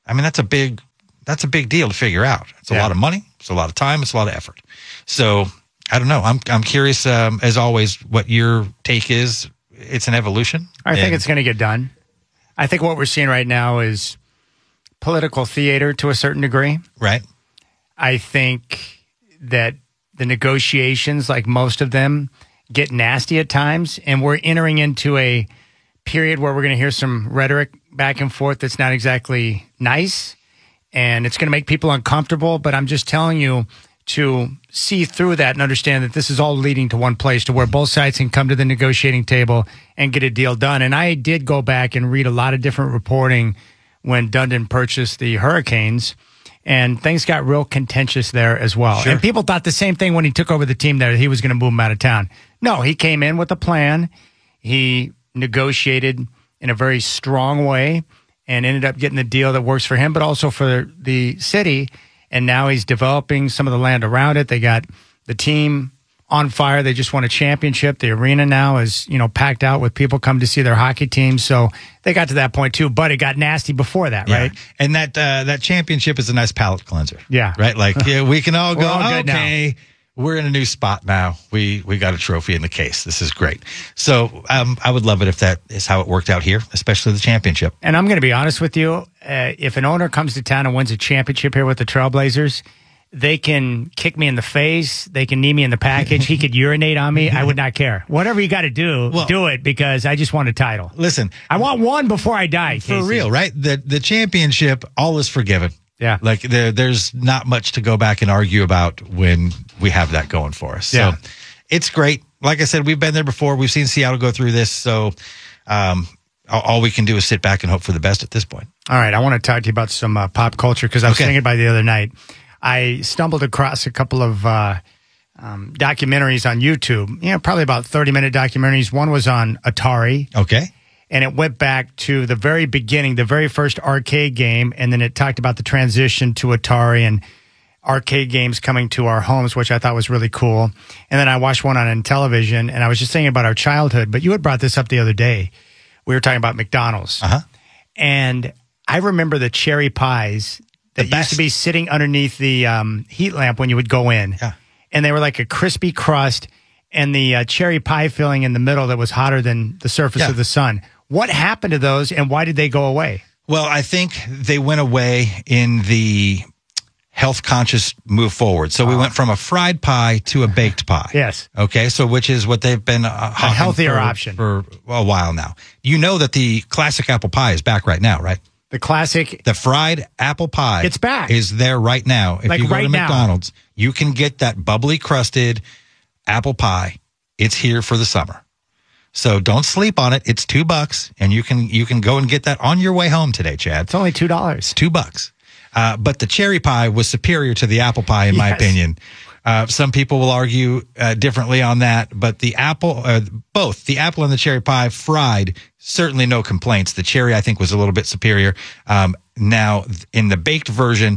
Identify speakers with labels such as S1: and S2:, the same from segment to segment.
S1: I mean, that's a big deal to figure out. It's a lot of money. It's a lot of time. It's a lot of effort. So I don't know. I'm curious, as always, what your take is. It's an evolution.
S2: I think it's going to get done. I think what we're seeing right now is political theater to a certain degree.
S1: Right.
S2: I think that the negotiations, like most of them, get nasty at times, and we're entering into a period where we're going to hear some rhetoric back and forth that's not exactly nice, and it's going to make people uncomfortable. But I'm just telling you to see through that and understand that this is all leading to one place, to where both sides can come to the negotiating table and get a deal done. And I did go back and read a lot of different reporting when Dundon purchased the Hurricanes, and things got real contentious there as well.
S1: Sure.
S2: And people thought the same thing when he took over the team there, that he was going to move them out of town. No, he came in with a plan. He negotiated in a very strong way and ended up getting the deal that works for him, but also for the city. And now he's developing some of the land around it. They got the team on fire. They just won a championship. The arena now is, packed out with people come to see their hockey team. So they got to that point too, but it got nasty before that, right?
S1: And that championship is a nice palate cleanser.
S2: Yeah.
S1: Right? Like, we can all go,
S2: all good
S1: okay, we're in a new spot now. We got a trophy in the case. This is great. So I would love it if that is how it worked out here, especially the championship.
S2: And I'm going to be honest with you. If an owner comes to town and wins a championship here with the Trailblazers, they can kick me in the face. They can knee me in the package. He could urinate on me. I would not care. Whatever you got to do, do it, because I just want a title.
S1: Listen.
S2: I want one before I die,
S1: For real, right? The championship, all is forgiven.
S2: Yeah.
S1: Like there's not much to go back and argue about when we have that going for us. So it's great. Like I said, we've been there before. We've seen Seattle go through this. So all we can do is sit back and hope for the best at this point.
S2: All right. I want to talk to you about some pop culture, because I was thinking about it the other night. I stumbled across a couple of documentaries on YouTube, probably about 30-minute documentaries. One was on Atari.
S1: Okay.
S2: And it went back to the very beginning, the very first arcade game, and then it talked about the transition to Atari and arcade games coming to our homes, which I thought was really cool. And then I watched one on television, and I was just thinking about our childhood. But you had brought this up the other day. We were talking about McDonald's.
S1: Uh-huh.
S2: And I remember the cherry pies that used to be sitting underneath the heat lamp when you would go in.
S1: Yeah.
S2: And they were like a crispy crust and the cherry pie filling in the middle that was hotter than the surface of the sun. What happened to those, and why did they go away?
S1: Well, I think they went away in the health conscious move forward. So we went from a fried pie to a baked pie.
S2: Yes.
S1: Okay. So which is what they've been
S2: a healthier option
S1: for a while now. You know that the classic apple pie is back right now, right?
S2: The
S1: fried apple pie.
S2: It's back.
S1: Is there right now. If you go to McDonald's, you can get that bubbly crusted apple pie. It's here for the summer. So don't sleep on it. It's $2, and you can go and get that on your way home today, Chad.
S2: It's only $2.
S1: It's $2. But the cherry pie was superior to the apple pie, in my opinion. Some people will argue differently on that, but both the apple and the cherry pie fried, certainly no complaints. The cherry, I think, was a little bit superior. Now, in the baked version,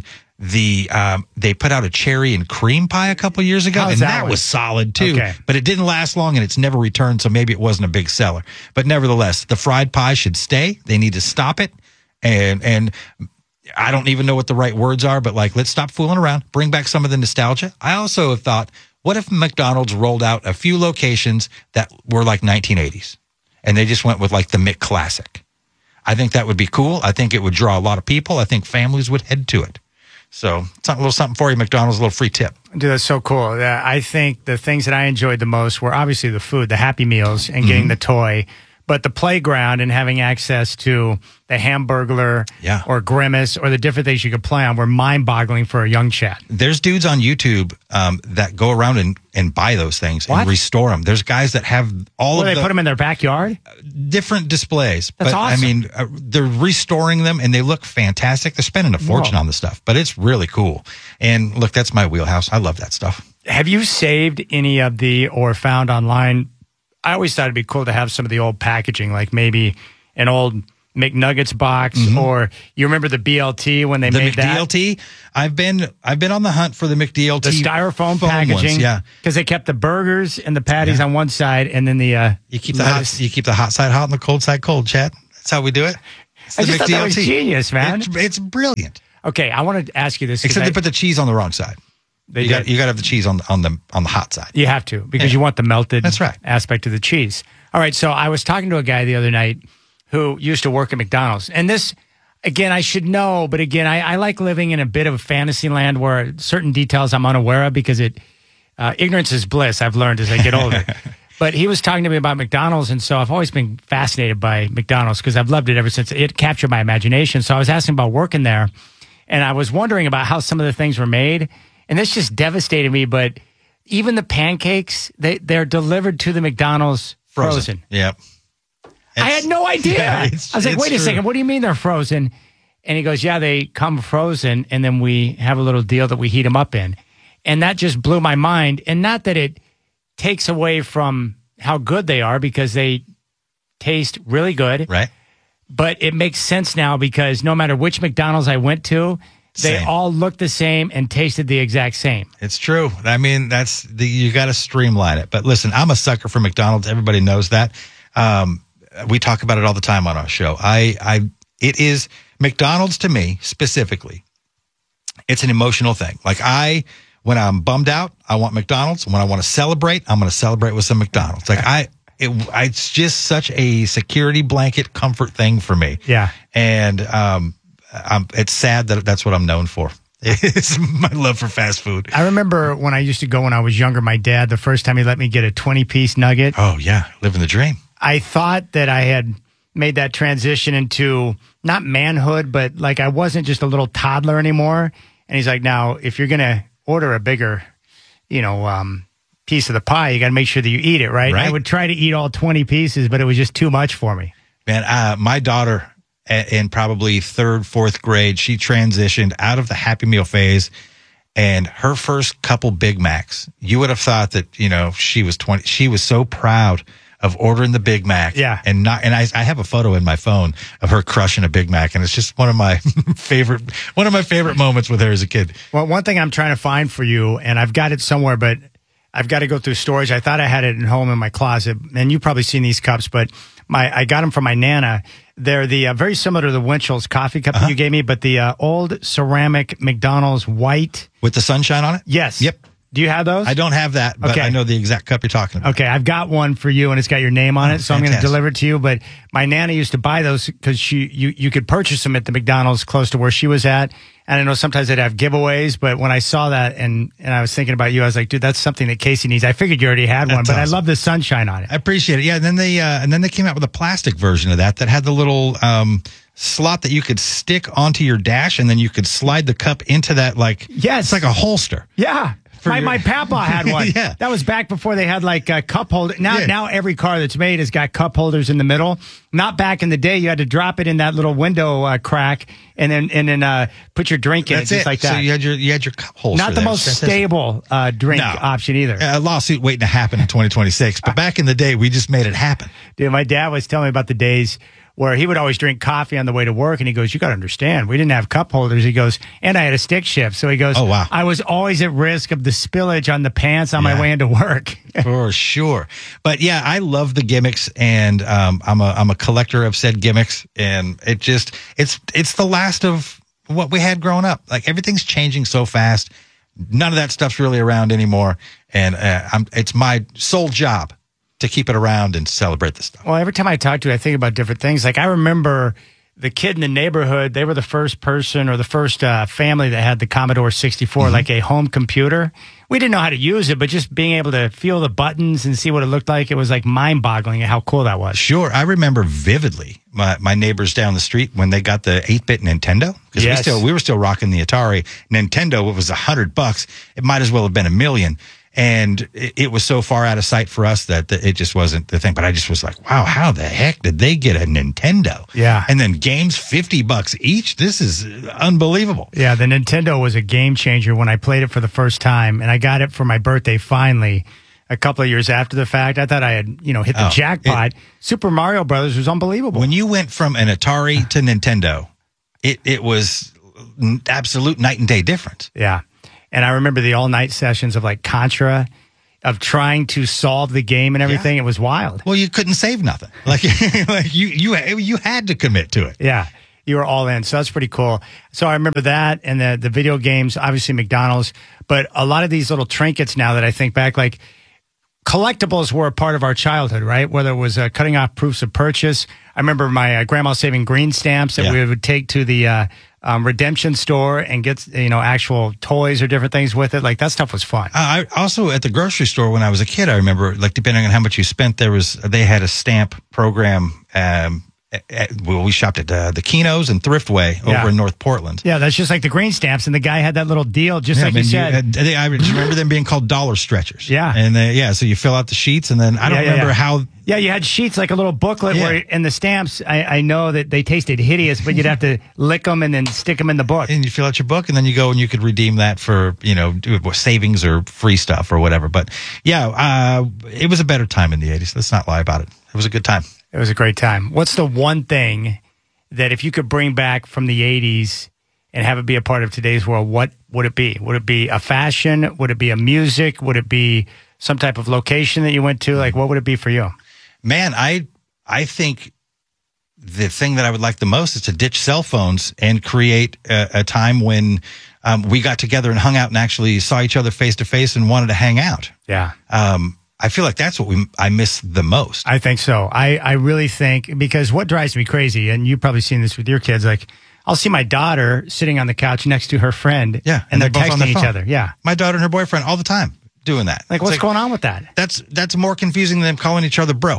S1: they put out a cherry and cream pie a couple years ago, and that was solid too.
S2: Okay.
S1: But it didn't last long, and it's never returned, so maybe it wasn't a big seller. But nevertheless, the fried pie should stay. They need to stop it, and I don't even know what the right words are, but let's stop fooling around. Bring back some of the nostalgia. I also have thought, what if McDonald's rolled out a few locations that were like 1980s, and they just went with the McClassic? I think that would be cool. I think it would draw a lot of people. I think families would head to it. So it's a little something for you, McDonald's, a little free tip.
S2: Dude, that's so cool. I think the things that I enjoyed the most were obviously the food, the Happy Meals, and getting the toy. But the playground and having access to the Hamburglar or Grimace or the different things you could play on were mind-boggling for a young Chad.
S1: There's dudes on YouTube that go around and buy those things and restore them. There's guys that have
S2: they put them in their backyard?
S1: Different displays.
S2: That's awesome.
S1: I mean, they're restoring them, and they look fantastic. They're spending a fortune on the stuff, but it's really cool. And look, that's my wheelhouse. I love that stuff.
S2: Have you saved any of or found online? I always thought it'd be cool to have some of the old packaging, like maybe an old McNuggets box, or you remember the BLT when they made that?
S1: The McDLT? I've been on the hunt for the McDLT.
S2: The styrofoam packaging, because they kept the burgers and the patties on one side, and then you keep
S1: the hot side hot and the cold side cold, Chad. That's how we do it. It's
S2: I
S1: the
S2: just thought that was
S1: McDLT.
S2: genius, man.
S1: It's brilliant.
S2: Okay, I want to ask you this. 'cause
S1: Except they put the cheese on the wrong side. You got to have the cheese on the hot side.
S2: You have to, because you want the melted
S1: That's right.
S2: aspect of the cheese. All right, so I was talking to a guy the other night who used to work at McDonald's. And this, again, I should know, but again, I like living in a bit of a fantasy land where certain details I'm unaware of because ignorance is bliss, I've learned as I get older. But he was talking to me about McDonald's, and so I've always been fascinated by McDonald's because I've loved it ever since it captured my imagination. So I was asking about working there, and I was wondering about how some of the things were made. And this just devastated me, but even the pancakes, they're delivered to the McDonald's frozen.
S1: Yep.
S2: I had no idea.
S1: Yeah,
S2: I was like, wait a second, what do you mean they're frozen? And he goes, yeah, they come frozen, and then we have a little deal that we heat them up in. And that just blew my mind. And not that it takes away from how good they are, because they taste really good.
S1: Right.
S2: But it makes sense now because no matter which McDonald's I went to, they
S1: Same.
S2: all looked the same and tasted the exact same.
S1: It's true. I mean, you got to streamline it. But listen, I'm a sucker for McDonald's. Everybody knows that. We talk about it all the time on our show. It is McDonald's to me specifically. It's an emotional thing. Like when I'm bummed out, I want McDonald's. When I want to celebrate, I'm going to celebrate with some McDonald's. Like it's just such a security blanket comfort thing for me.
S2: Yeah.
S1: And it's sad that that's what I'm known for. It's my love for fast food.
S2: I remember when I used to go when I was younger, my dad, the first time he let me get a 20-piece nugget.
S1: Oh, yeah. Living the dream.
S2: I thought that I had made that transition into not manhood, but like I wasn't just a little toddler anymore. And he's like, now, if you're going to order a bigger, piece of the pie, you got to make sure that you eat it, right?
S1: Right.
S2: I would try to eat all 20 pieces, but it was just too much for me.
S1: Man, my daughter in probably third, fourth grade, she transitioned out of the Happy Meal phase, and her first couple Big Macs, you would have thought that, she was 20. She was so proud of ordering the Big Mac.
S2: Yeah.
S1: And I have a photo in my phone of her crushing a Big Mac, and it's just one of my favorite moments with her as a kid.
S2: Well, one thing I'm trying to find for you, and I've got it somewhere, but I've got to go through storage. I thought I had it at home in my closet, and you've probably seen these cups, but I got them from my Nana. They're the very similar to the Winchell's coffee cup that you gave me, but the old ceramic McDonald's white.
S1: With the sunshine on it?
S2: Yes.
S1: Yep.
S2: Do you have those?
S1: I don't have that, but
S2: Okay.
S1: I know the exact cup you're talking about.
S2: Okay, I've got one for you, and it's got your name on it, so I'm going to
S1: fantastic.
S2: deliver it to you. But my Nana used to buy those because you could purchase them at the McDonald's close to where she was at. And I know sometimes they'd have giveaways, but when I saw that and I was thinking about you, I was like, dude, that's something that Casey needs. I figured you already had one,
S1: That's
S2: but
S1: awesome.
S2: I love the sunshine on it.
S1: I appreciate it. Yeah, and then they came out with a plastic version of that had the little slot that you could stick onto your dash, and then you could slide the cup into that.
S2: Yes.
S1: It's like a holster.
S2: Yeah. My papa had one.
S1: Yeah.
S2: That was back before they had like a cup holder.
S1: Yeah.
S2: Now every car that's made has got cup holders in the middle. Not back in the day. You had to drop it in that little window crack and then put your drink in
S1: That's
S2: it just like that.
S1: So you had your cup holster.
S2: Not the
S1: there.
S2: most
S1: It's fantastic.
S2: stable drink
S1: No.
S2: option either.
S1: A lawsuit waiting to happen in 2026. But back in the day, we just made it happen.
S2: Dude, my dad was telling me about the days where he would always drink coffee on the way to work, and he goes, you got to understand, we didn't have cup holders. He goes, and I had a stick shift. So he goes,
S1: Oh, wow.
S2: I was always at risk of the spillage on the pants on my
S1: Yeah.
S2: way into work.
S1: For sure. But yeah, I love the gimmicks, and I'm a collector of said gimmicks, and it's the last of what we had growing up. Like, everything's changing so fast. None of that stuff's really around anymore, and it's my sole job to keep it around and celebrate this stuff.
S2: Well, every time I talk to you, I think about different things. Like, I remember the kid in the neighborhood, they were the first person or the first family that had the Commodore 64, like a home computer. We didn't know how to use it, but just being able to feel the buttons and see what it looked like, it was like mind-boggling at how cool that was.
S1: Sure. I remember vividly my neighbors down the street when they got the 8-bit Nintendo. Because
S2: Yes.
S1: we were still rocking the Atari. Nintendo, it was $100. It might as well have been $1 million. And it was so far out of sight for us that it just wasn't the thing. But I just was like, wow, how the heck did they get a Nintendo?
S2: Yeah.
S1: And then games, $50 each. This is unbelievable.
S2: Yeah, the Nintendo was a game changer when I played it for the first time, and I got it for my birthday finally a couple of years after the fact. I thought I had, hit the jackpot. Super Mario Brothers was unbelievable.
S1: When you went from an Atari to Nintendo, it was absolute night and day difference.
S2: Yeah. And I remember the all-night sessions of like Contra. of trying to solve the game and everything. It was wild.
S1: Well, you couldn't save nothing. Like, like you had to commit to it.
S2: Yeah. You were all in. So that's pretty cool. So I remember that and the video games, obviously McDonald's, but a lot of these little trinkets now that I think back, like collectibles were a part of our childhood, right? Whether it was cutting off proofs of purchase. I remember my grandma saving green stamps that we would take to the redemption store and get, actual toys or different things with it. Like that stuff was fun.
S1: I also at the grocery store when I was a kid, I remember like depending on how much you spent, they had a stamp program. We shopped at the Keno's and Thriftway over in North Portland.
S2: Yeah, that's just like the green stamps, and the guy had that little deal, just like you said.
S1: I just remember them being called dollar stretchers.
S2: Yeah.
S1: And so you fill out the sheets, and then I don't remember how.
S2: Yeah, you had sheets like a little booklet where, and the stamps, I know that they tasted hideous, but you'd have to lick them and then stick them in the book.
S1: And you fill out your book, and then you go and you could redeem that for, savings or free stuff or whatever. But it was a better time in the 80s. Let's not lie about it. It was a good time.
S2: It was a great time. What's the one thing that if you could bring back from the 80s and have it be a part of today's world, what would it be? Would it be a fashion? Would it be a music? Would it be some type of location that you went to? Like, what would it be for you?
S1: Man, I think the thing that I would like the most is to ditch cell phones and create a time when we got together and hung out and actually saw each other face to face and wanted to hang out.
S2: Yeah.
S1: I feel like that's what I miss the most.
S2: I think so. I really think, because what drives me crazy, and you've probably seen this with your kids, like I'll see my daughter sitting on the couch next to her friend.
S1: Yeah.
S2: And they're
S1: both on
S2: texting
S1: their
S2: each
S1: phone.
S2: other. Yeah.
S1: My daughter and her boyfriend all the time doing that.
S2: Like, what's going on with that?
S1: That's more confusing than them calling each other bro.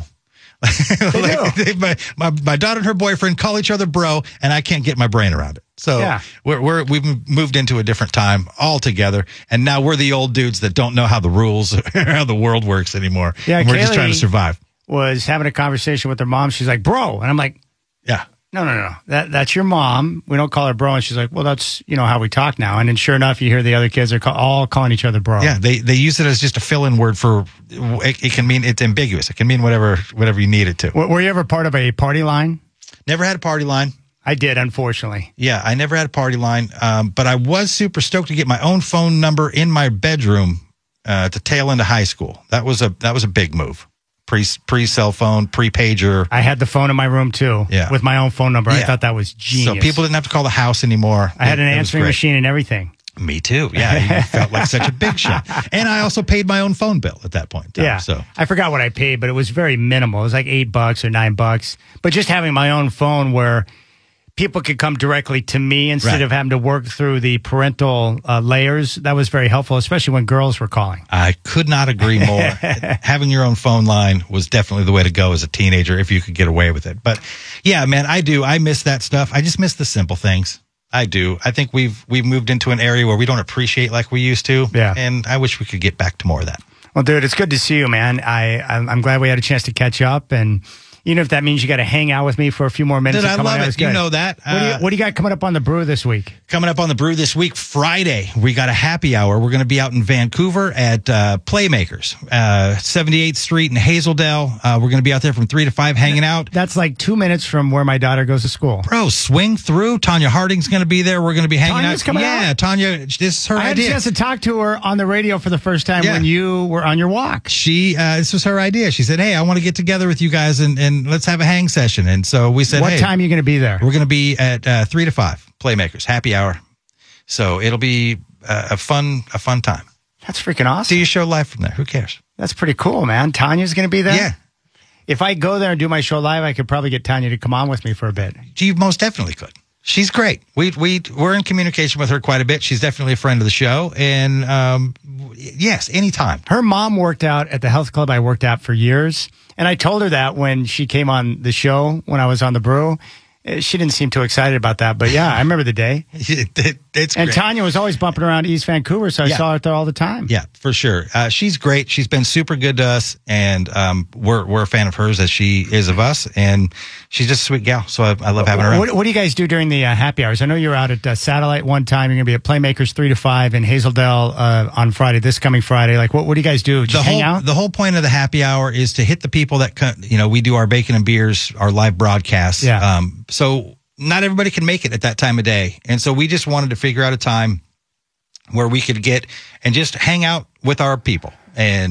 S1: My daughter and her boyfriend call each other bro, and I can't get my brain around it. So we've moved into a different time altogether, and now we're the old dudes that don't know how the rules, how the world works anymore.
S2: Yeah,
S1: and we're just trying to survive.
S2: Was having a conversation with her mom. She's like, bro. And I'm like,
S1: yeah.
S2: No. That's your mom. We don't call her bro. And she's like, well, that's, how we talk now. And then sure enough, you hear the other kids are all calling each other bro.
S1: Yeah, they use it as just a fill-in word for, it can mean, it's ambiguous. It can mean whatever you need it to.
S2: Were you ever part of a party line?
S1: Never had a party line.
S2: I did, unfortunately.
S1: Yeah, I never had a party line, but I was super stoked to get my own phone number in my bedroom to tail into high school. That was a big move. Pre-cell phone, pre-pager.
S2: I had the phone in my room, too, with my own phone number. I thought that was genius.
S1: So people didn't have to call the house anymore.
S2: I had an answering machine and everything.
S1: Me too. Yeah, you felt like such a big shot. And I also paid my own phone bill at that point.
S2: Yeah.
S1: So
S2: I forgot what I paid, but it was very minimal. It was like $8 or $9. But just having my own phone where people could come directly to me instead of having to work through the parental layers, that was very helpful, especially when girls were calling.
S1: I could not agree more. Having your own phone line was definitely the way to go as a teenager if you could get away with it. But yeah, man, I do. I miss that stuff. I just miss the simple things. I do. I think we've moved into an area where we don't appreciate like we used to.
S2: Yeah.
S1: And I wish we could get back to more of that.
S2: Well, dude, it's good to see you, man. I'm glad we had a chance to catch up, and even if that means you got to hang out with me for a few more minutes.
S1: Dude, I love it. You know that.
S2: What do you got coming up on the Brew this week?
S1: Coming up on the Brew this week, Friday, we got a happy hour. We're going to be out in Vancouver at Playmakers, 78th Street in Hazeldale. We're going to be out there from 3 to 5 hanging out.
S2: That's like 2 minutes from where my daughter goes to school.
S1: Bro, swing through. Tanya Harding's going to be there. We're going to be hanging
S2: Tanya's
S1: out.
S2: Coming out?
S1: Tanya, this is her idea.
S2: I had a chance to talk to her on the radio for the first time when you were on your walk.
S1: This was her idea. She said, hey, I want to get together with you guys and let's have a hang session. And so we said,
S2: what time are you going to be there?
S1: We're going to be at 3 to 5, Playmakers, happy hour. So it'll be a fun time.
S2: That's freaking awesome.
S1: See your show live from there. Who cares?
S2: That's pretty cool, man. Tanya's going to be there?
S1: Yeah.
S2: If I go there and do my show live, I could probably get Tanya to come on with me for a bit.
S1: You most definitely could. She's great. We're in communication with her quite a bit. She's definitely a friend of the show. And yes, anytime.
S2: Her mom worked out at the health club I worked at for years. And I told her that when she came on the show, when I was on the Brew. She didn't seem too excited about that. But yeah, I remember the day.
S1: It's
S2: and
S1: great.
S2: Tanya was always bumping around East Vancouver, so I saw her there all the time.
S1: Yeah, for sure. She's great. She's been super good to us, and we're a fan of hers as she is of us, and she's just a sweet gal, so I love having her around.
S2: What do you guys do during the happy hours? I know you were out at Satellite one time. You're going to be at Playmakers 3 to 5 in Hazeldale on Friday, this coming Friday. Like, what do you guys do? Just hang out?
S1: The whole point of the happy hour is to hit the people that, we do our bacon and beers, our live broadcasts.
S2: Yeah.
S1: So not everybody can make it at that time of day. And so we just wanted to figure out a time where we could get and just hang out with our people and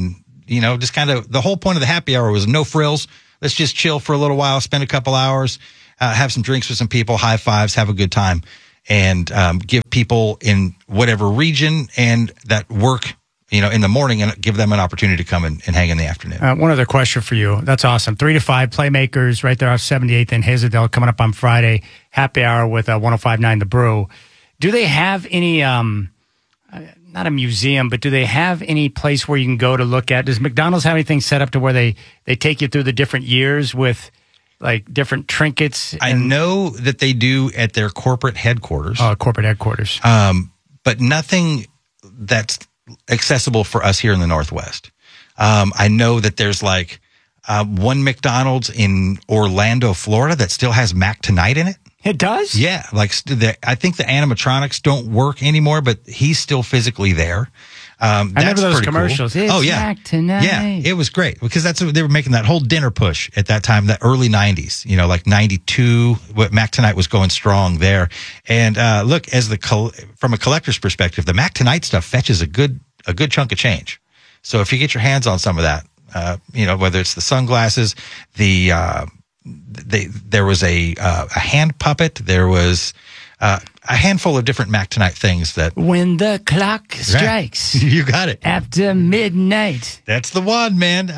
S1: just kind of the whole point of the happy hour was no frills. Let's just chill for a little while, spend a couple hours, have some drinks with some people, high fives, have a good time, and give people in whatever region and that work, in the morning, and give them an opportunity to come and hang in the afternoon.
S2: One other question for you. That's awesome. 3 to 5 Playmakers right there off 78th in Hazelden coming up on Friday. Happy hour with 105.9 The Brew. Do they have any, not a museum, but do they have any place where you can go to look at? Does McDonald's have anything set up to where they take you through the different years with like different trinkets?
S1: I know that they do at their corporate headquarters.
S2: Oh, corporate headquarters.
S1: But nothing that's accessible for us here in the Northwest. I know that there's like one McDonald's in Orlando, Florida that still has Mac Tonight in it.
S2: It does?
S1: Yeah. Like I think the animatronics don't work anymore, but he's still physically there.
S2: I remember those commercials.
S1: Cool.
S2: It's Mac Tonight.
S1: Yeah, it was great because they were making that whole dinner push at that time, the early 90s, like 92, what Mac Tonight was going strong there. And look, from a collector's perspective, the Mac Tonight stuff fetches a good chunk of change. So if you get your hands on some of that, whether it's the sunglasses, there was a hand puppet, there was a handful of different Mac Tonight things that
S2: when the clock strikes,
S1: you got it,
S2: after midnight.
S1: That's the one, man.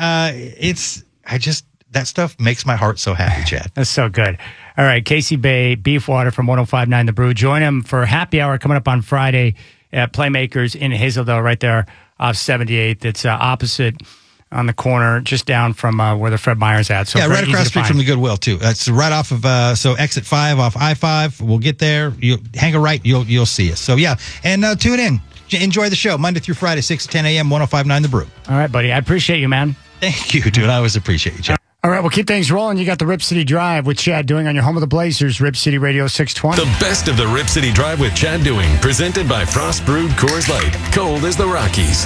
S1: That stuff makes my heart so happy, Chad.
S2: That's so good. All right, Casey Bay, Beefwater from 105.9 The Brew. Join him for happy hour coming up on Friday at Playmakers in Hazelden, right there off 78th. It's opposite on the corner, just down from where the Fred Meyer's at. So
S1: right across the street from the Goodwill, too. That's right off of, exit 5 off I-5. We'll get there. You hang a right, you'll see us. So, yeah, and tune in. Enjoy the show, Monday through Friday, 6 to 10 a.m., 105.9 The Brew.
S2: All right, buddy. I appreciate you, man.
S1: Thank you, dude. I always appreciate you, Chad.
S2: All right, we'll keep things rolling. You got the Rip City Drive with Chad Doing on your home of the Blazers, Rip City Radio 620.
S3: The best of the Rip City Drive with Chad Doing, presented by Frost Brewed Coors Light, cold as the Rockies.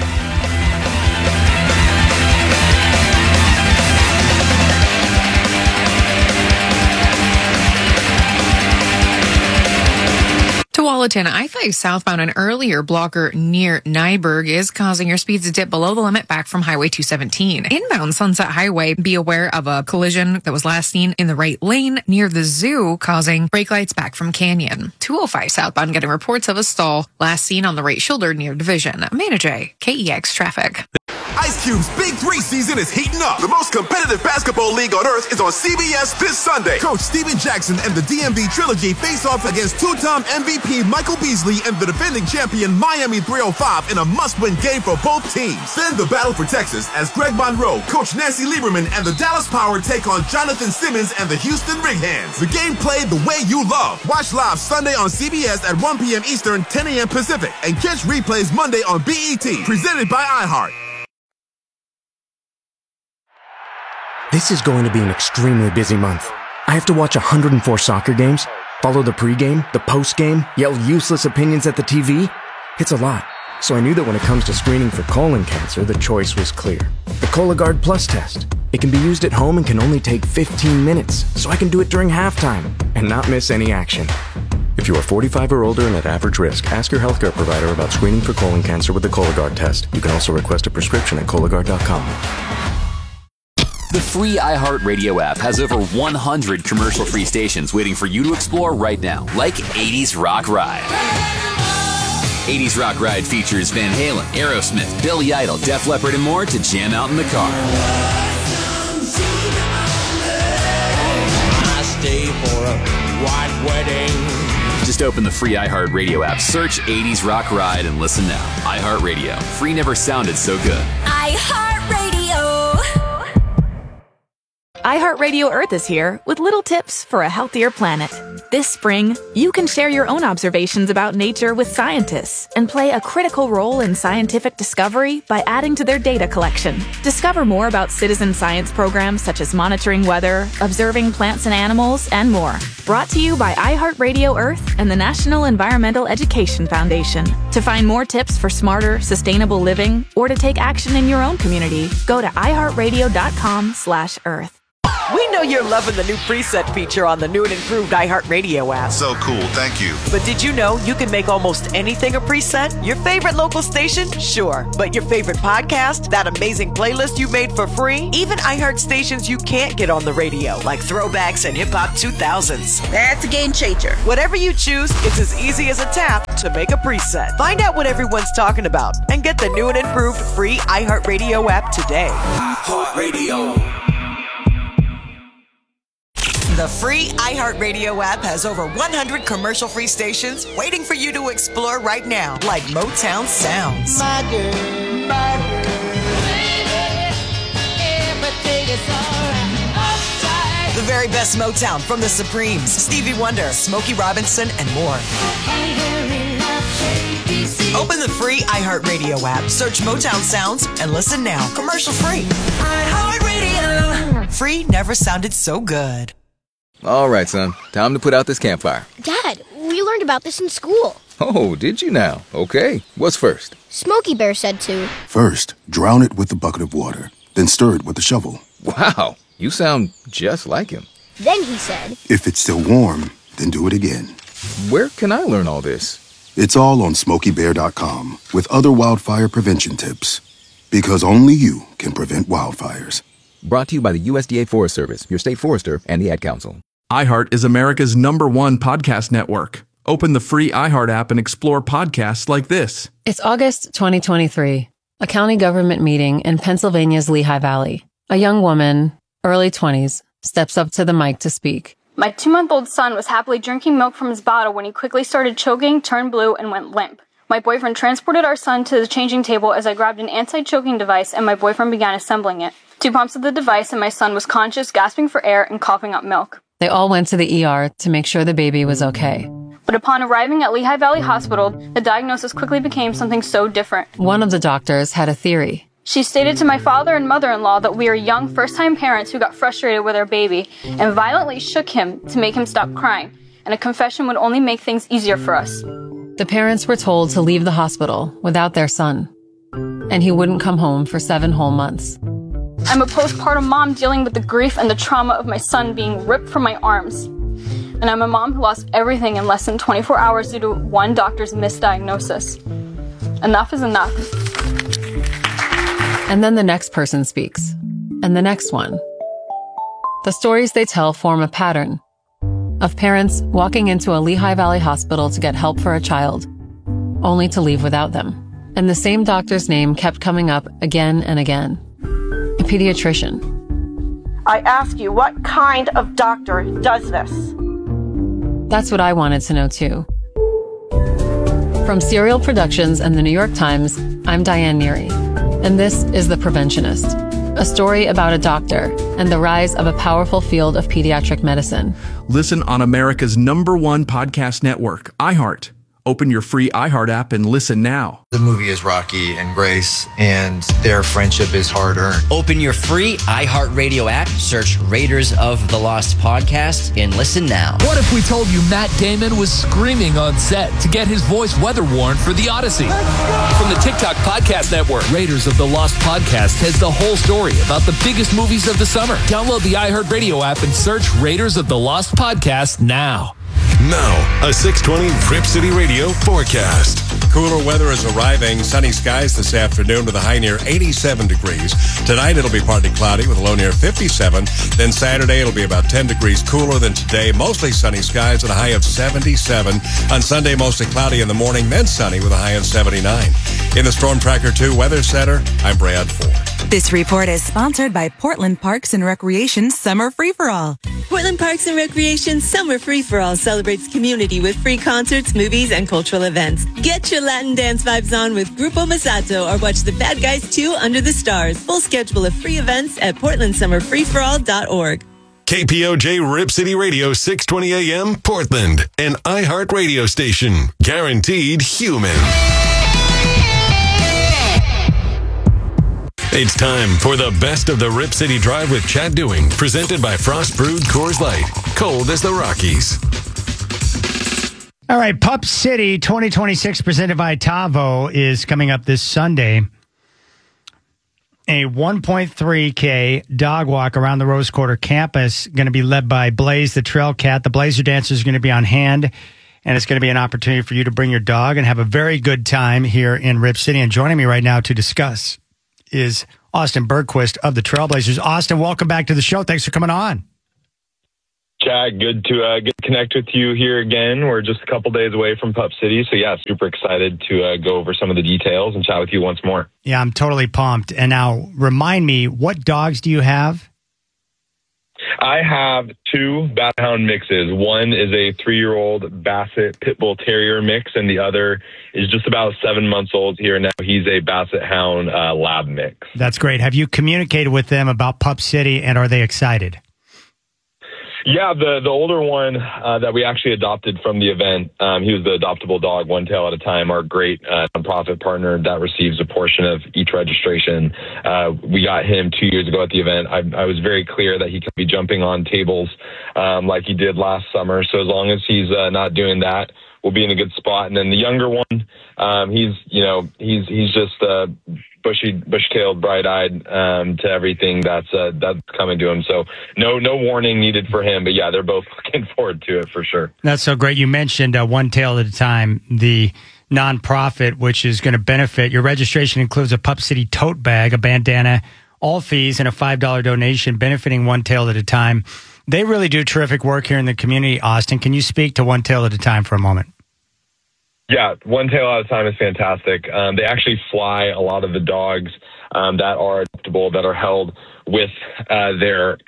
S4: Tualatin I-5 southbound, an earlier blocker near Nyberg is causing your speeds to dip below the limit back from Highway 217. Inbound Sunset Highway, be aware of a collision that was last seen in the right lane near the zoo, causing brake lights back from Canyon. 205 southbound getting reports of a stall, last seen on the right shoulder near Division. Mana J, KEX traffic.
S5: Ice Cube's Big 3 season is heating up. The most competitive basketball league on earth is on CBS this Sunday. Coach Steven Jackson and the DMV Trilogy face off against two-time MVP Michael Beasley and the defending champion Miami 305 in a must-win game for both teams. Then the battle for Texas as Greg Monroe, Coach Nancy Lieberman, and the Dallas Power take on Jonathan Simmons and the Houston Rig Hands. The game played the way you love. Watch live Sunday on CBS at 1 p.m. Eastern, 10 a.m. Pacific, and catch replays Monday on BET, presented by iHeart.
S6: This is going to be an extremely busy month. I have to watch 104 soccer games, follow the pregame, the postgame, yell useless opinions at the TV. It's a lot. So I knew that when it comes to screening for colon cancer, the choice was clear. The Cologuard Plus test. It can be used at home and can only take 15 minutes, so I can do it during halftime and not miss any action. If you are 45 or older and at average risk, ask your healthcare provider about screening for colon cancer with the Cologuard test. You can also request a prescription at Cologuard.com.
S7: The free iHeartRadio app has over 100 commercial-free stations waiting for you to explore right now, like 80s Rock Ride. 80s Rock Ride features Van Halen, Aerosmith, Billy Idol, Def Leppard, and more to jam out in the car.
S8: I stay for a white wedding.
S7: Just open the free iHeartRadio app, search 80s Rock Ride, and listen now. iHeartRadio. Free never sounded so good.
S9: iHeartRadio. iHeartRadio Earth is here with little tips for a healthier planet. This spring, you can share your own observations about nature with scientists and play a critical role in scientific discovery by adding to their data collection. Discover more about citizen science programs such as monitoring weather, observing plants and animals, and more. Brought to you by iHeartRadio Earth and the National Environmental Education Foundation. To find more tips for smarter, sustainable living or to take action in your own community, go to iHeartRadio.com/Earth.
S10: We know you're loving the new preset feature on the new and improved iHeartRadio app.
S11: So cool, thank you.
S10: But did you know you can make almost anything a preset? Your favorite local station? Sure. But your favorite podcast? That amazing playlist you made for free? Even iHeart stations you can't get on the radio, like Throwbacks and Hip Hop 2000s.
S12: That's a game changer.
S10: Whatever you choose, it's as easy as a tap to make a preset. Find out what everyone's talking about and get the new and improved free iHeartRadio app today.
S8: iHeartRadio.
S10: The free iHeartRadio app has over 100 commercial-free stations waiting for you to explore right now, like Motown Sounds.
S8: My girl, baby, everything is alright.
S10: The very best Motown from the Supremes, Stevie Wonder, Smokey Robinson, and more. Open the free iHeartRadio app, search Motown Sounds, and listen now. Commercial-free. iHeartRadio. Free never sounded so good.
S13: All right, son. Time to put out this campfire.
S14: Dad, we learned about this in school.
S13: Oh, did you now? Okay. What's first?
S14: Smokey Bear said to.
S15: First, drown it with a bucket of water. Then stir it with a shovel.
S13: Wow. You sound just like him.
S14: Then he said.
S15: If it's still warm, then do it again.
S13: Where can I learn all this?
S15: It's all on SmokeyBear.com with other wildfire prevention tips. Because only you can prevent wildfires.
S13: Brought to you by the USDA Forest Service, your state forester, and the Ad Council.
S16: iHeart is America's #1 podcast network. Open the free iHeart app and explore podcasts like this.
S17: It's August 2023, a county government meeting in Pennsylvania's Lehigh Valley. A young woman, early 20s, steps up to the mic to speak.
S18: My 2-month-old son was happily drinking milk from his bottle when he quickly started choking, turned blue, and went limp. My boyfriend transported our son to the changing table as I grabbed an anti-choking device and my boyfriend began assembling it. 2 pumps of the device and my son was conscious, gasping for air, and coughing up milk.
S17: They all went to the ER to make sure the baby was okay.
S18: But upon arriving at Lehigh Valley Hospital, the diagnosis quickly became something so different.
S17: One of the doctors had a theory.
S18: She stated to my father and mother-in-law that we are young first-time parents who got frustrated with our baby and violently shook him to make him stop crying, and a confession would only make things easier for us.
S17: The parents were told to leave the hospital without their son, and he wouldn't come home for 7 whole months.
S18: I'm a postpartum mom dealing with the grief and the trauma of my son being ripped from my arms. And I'm a mom who lost everything in less than 24 hours due to one doctor's misdiagnosis. Enough is enough.
S17: And then the next person speaks, and the next one. The stories they tell form a pattern of parents walking into a Lehigh Valley hospital to get help for a child, only to leave without them. And the same doctor's name kept coming up again and again. A pediatrician.
S12: I ask you, what kind of doctor does this?
S17: That's what I wanted to know too. From Serial Productions and the New York Times, I'm Diane Neary, and this is The Preventionist, a story about a doctor and the rise of a powerful field of pediatric medicine.
S16: Listen on America's #1 podcast network, iHeart. Open your free iHeart app and listen now.
S19: The movie is Rocky and Grace, and their friendship is hard-earned.
S20: Open your free iHeartRadio app, search Raiders of the Lost Podcast, and listen now.
S21: What if we told you Matt Damon was screaming on set to get his voice weather-worn for The Odyssey? From the TikTok Podcast Network, Raiders of the Lost Podcast has the whole story about the biggest movies of the summer. Download the iHeartRadio app and search Raiders of the Lost Podcast now.
S3: Now, a 620 Rip City Radio forecast.
S22: Cooler weather is arriving. Sunny skies this afternoon with a high near 87 degrees. Tonight it'll be partly cloudy with a low near 57. Then Saturday it'll be about 10 degrees cooler than today. Mostly sunny skies with a high of 77. On Sunday, mostly cloudy in the morning, then sunny with a high of 79. In the Storm Tracker 2 Weather Center, I'm Brad Ford.
S23: This report is sponsored by Portland Parks and Recreation Summer Free-For-All.
S24: Portland Parks and Recreation Summer Free-For-All celebrates community with free concerts, movies, and cultural events. Get your Latin dance vibes on with Grupo Masato or watch The Bad Guys 2 Under the Stars. Full schedule of free events at portlandsummerfreeforall.org.
S3: KPOJ Rip City Radio 620 AM Portland, an iHeart radio station. Guaranteed human. It's time for the best of the Rip City Drive with Chad Doing, presented by Frost Brewed Coors Light, cold as the Rockies.
S2: All right, Pup City 2026, presented by Tavo, is coming up this Sunday. a 1.3K dog walk around the Rose Quarter campus, going to be led by Blaze the Trail Cat. The Blazer Dancer is going to be on hand, and it's going to be an opportunity for you to bring your dog and have a very good time here in Rip City. And joining me right now to discuss is Austin Bergquist of the Trailblazers. Austin, welcome back to the show. Thanks for coming on.
S1: Chad, good to get to connect with you here again. We're just a couple days away from Pup City, so yeah, super excited to go over some of the details and chat with you once more.
S2: Yeah, I'm totally pumped. And now, remind me, what dogs do you have?
S1: I have two Basset Hound mixes. One is a 3-year-old Basset Pit Bull Terrier mix, and the other is just about 7 months old here now. He's a Basset Hound Lab mix.
S2: That's great. Have you communicated with them about Pup City, and are they excited?
S1: Yeah, the older one that we actually adopted from the event, he was the adoptable dog, One Tail at a Time, our great nonprofit partner that receives a portion of each registration. We got him 2 years ago at the event. I was very clear that he could be jumping on tables like he did last summer. So as long as he's not doing that, we'll be in a good spot. And then the younger one, he's just bush-tailed, bright-eyed to everything that's coming to him. So no warning needed for him. But yeah, they're both looking forward to it for sure.
S2: That's so great. You mentioned One Tail at a Time, the nonprofit, which is going to benefit. Your registration includes a Pup City tote bag, a bandana, all fees, and a $5 donation benefiting One Tail at a Time. They really do terrific work here in the community, Austin. Can you speak to One Tail at a Time for a moment?
S1: Yeah, One Tail at a Time is fantastic. They actually fly a lot of the dogs that are adoptable, that are held with their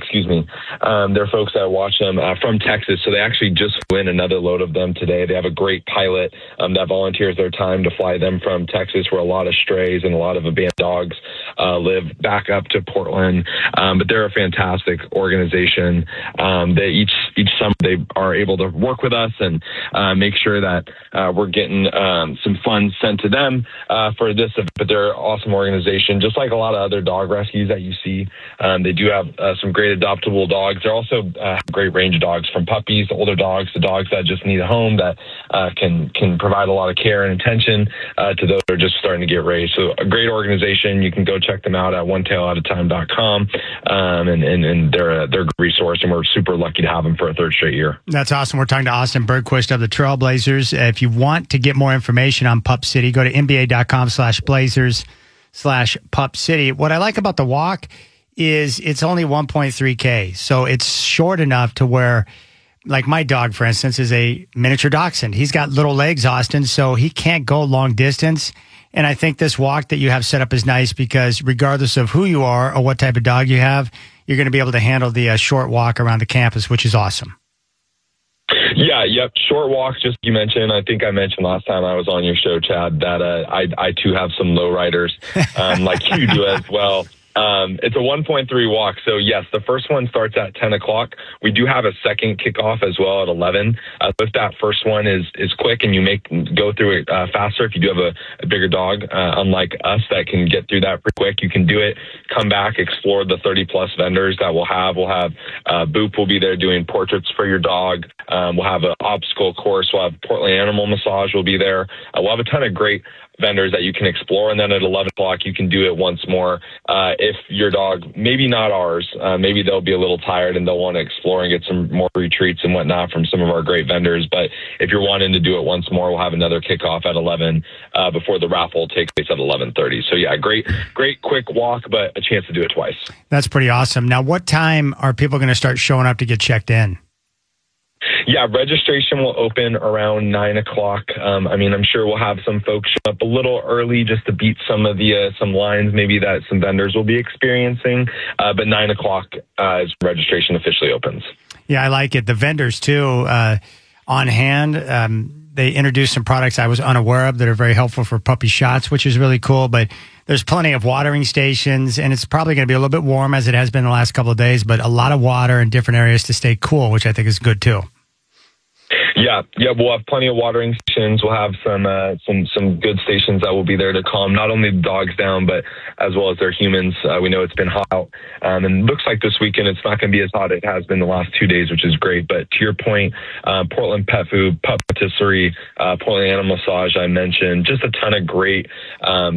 S1: their folks that watch them from Texas. So they actually just win another load of them today. They have a great pilot that volunteers their time to fly them from Texas, where a lot of strays and a lot of abandoned dogs live, back up to Portland. But they're a fantastic organization. They each summer they are able to work with us and make sure that we're getting some funds sent to them for this event. But they're an awesome organization, just like a lot of other dog rescues that you see. They do have some great adoptable dogs. They're also great range dogs, from puppies to older dogs to dogs that just need a home, that can provide a lot of care and attention to those that are just starting to get raised. So a great organization. You can go check them out at onetailatatime.com, and they're a good resource, and we're super lucky to have them for a third straight year.
S2: That's awesome. We're talking to Austin Bergquist of the Trailblazers. If you want to get more information on Pup City, go to nba.com/blazers/Pup City. What I like about the walk is it's only 1.3K. So it's short enough to where, like my dog, for instance, is a miniature dachshund. He's got little legs, Austin, so he can't go long distance. And I think this walk that you have set up is nice because regardless of who you are or what type of dog you have, you're going to be able to handle the short walk around the campus, which is awesome.
S1: Yeah, yep. Short walks, just you mentioned. I think I mentioned last time I was on your show, Chad, that I too have some low riders like you do as well. It's a 1.3 walk. So yes, the first one starts at 10 o'clock. We do have a second kickoff as well at 11. If that first one is quick and you go through it faster, if you do have a bigger dog, unlike us that can get through that pretty quick, you can do it, come back, explore the 30 plus vendors that we'll have. Boop will be there doing portraits for your dog. We'll have an obstacle course. We'll have Portland Animal Massage will be there. We'll have a ton of great vendors that you can explore, and then at 11 o'clock you can do it once more. If your dog, maybe not ours, maybe they'll be a little tired and they'll want to explore and get some more retreats and whatnot from some of our great vendors. But if you're wanting to do it once more, we'll have another kickoff at 11 before the raffle takes place at 11:30. So yeah, great quick walk, but a chance to do it twice.
S2: That's pretty awesome. Now, what time are people going to start showing up to get checked in?
S1: Yeah, registration will open around 9 o'clock. I'm sure we'll have some folks show up a little early just to beat some of the some lines maybe that some vendors will be experiencing. But 9 o'clock is registration officially opens.
S2: Yeah, I like it. The vendors too on hand. They introduced some products I was unaware of that are very helpful for puppy shots, which is really cool. But there's plenty of watering stations, and it's probably going to be a little bit warm as it has been the last couple of days, but a lot of water in different areas to stay cool, which I think is good too.
S1: Yeah, we'll have plenty of watering stations. We'll have some good stations that will be there to calm not only the dogs down, but as well as their humans. We know it's been hot out, and looks like this weekend it's not going to be as hot as it has been the last 2 days, which is great. But to your point, Portland Pet Food, Pup Patisserie, Portland Animal Massage, I mentioned, just a ton of great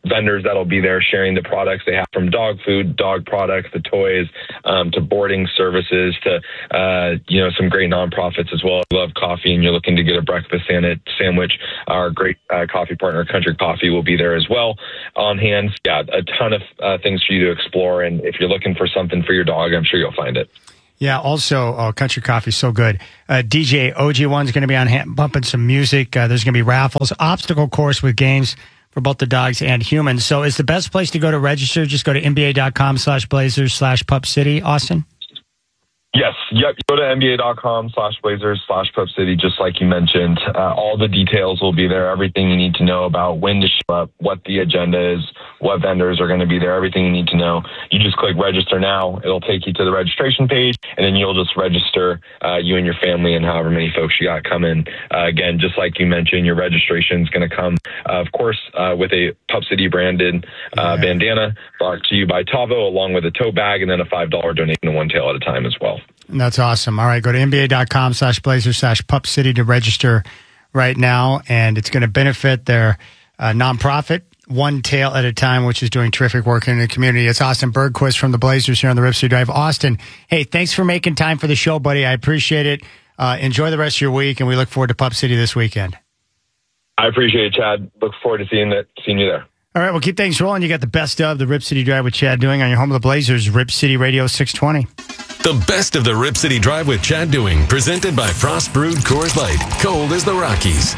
S1: vendors that'll be there sharing the products they have, from dog food, dog products, the toys, to boarding services, to some great nonprofits as well. If you love coffee and you're looking to get a breakfast sandwich, our great coffee partner, Country Coffee, will be there as well on hand. Yeah, a ton of things for you to explore. And if you're looking for something for your dog, I'm sure you'll find it.
S2: Yeah, also, Country Coffee, so good. DJ OG1's going to be on hand bumping some music. There's going to be raffles, obstacle course with games for both the dogs and humans. So is the best place to go to register, just go to NBA.com/Blazers/Pup City, Austin?
S1: Yes. Yep. Go to NBA.com/Blazers/Pup City, just like you mentioned. All the details will be there. Everything you need to know about when to show up, what the agenda is, what vendors are going to be there, everything you need to know. You just click register now. It'll take you to the registration page, and then you'll just register you and your family and however many folks you got coming. Again, just like you mentioned, your registration is going to come, of course, with a Pup City branded bandana brought to you by Tavo, along with a tote bag and then a $5 donation to One Tail at a time as well.
S2: That's awesome. All right, go to NBA.com/Blazers/Pup City to register right now, and it's going to benefit their nonprofit, One Tail at a Time, which is doing terrific work in the community. It's Austin Bergquist from the Blazers here on the Rip City Drive. Austin, hey, thanks for making time for the show, buddy. I appreciate it. Enjoy the rest of your week, and we look forward to Pup City this weekend.
S1: I appreciate it, Chad. Look forward to seeing you there.
S2: All right, we'll keep things rolling. You got the best of the Rip City Drive with Chad Doing on your home of the Blazers, Rip City Radio 620.
S3: The best of the Rip City Drive with Chad Doing, presented by Frost Brewed Coors Light, cold as the Rockies.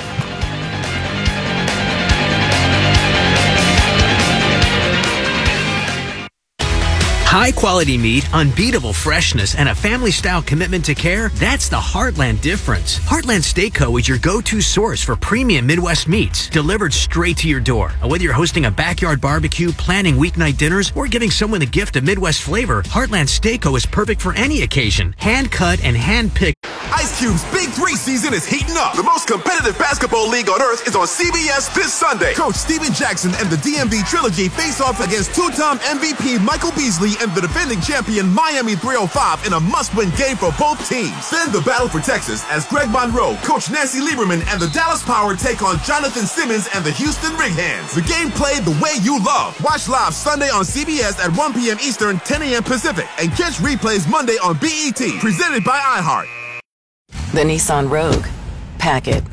S4: High-quality meat, unbeatable freshness, and a family-style commitment to care, that's the Heartland difference. Heartland Steak Co. is your go-to source for premium Midwest meats, delivered straight to your door. Whether you're hosting a backyard barbecue, planning weeknight dinners, or giving someone a gift of Midwest flavor, Heartland Steak Co. is perfect for any occasion. Hand-cut and hand-picked.
S5: Ice Cube's Big 3 season is heating up. The most competitive basketball league on earth is on CBS this Sunday. Coach Steven Jackson and the DMV Trilogy face off against two-time MVP Michael Beasley and the defending champion Miami 305 in a must-win game for both teams. Then the battle for Texas as Greg Monroe, Coach Nancy Lieberman, and the Dallas Power take on Jonathan Simmons and the Houston Rig Hands. The game played the way you love. Watch live Sunday on CBS at 1 p.m. Eastern, 10 a.m. Pacific, and catch replays Monday on BET. Presented by iHeart.
S10: The Nissan Rogue. Pack it.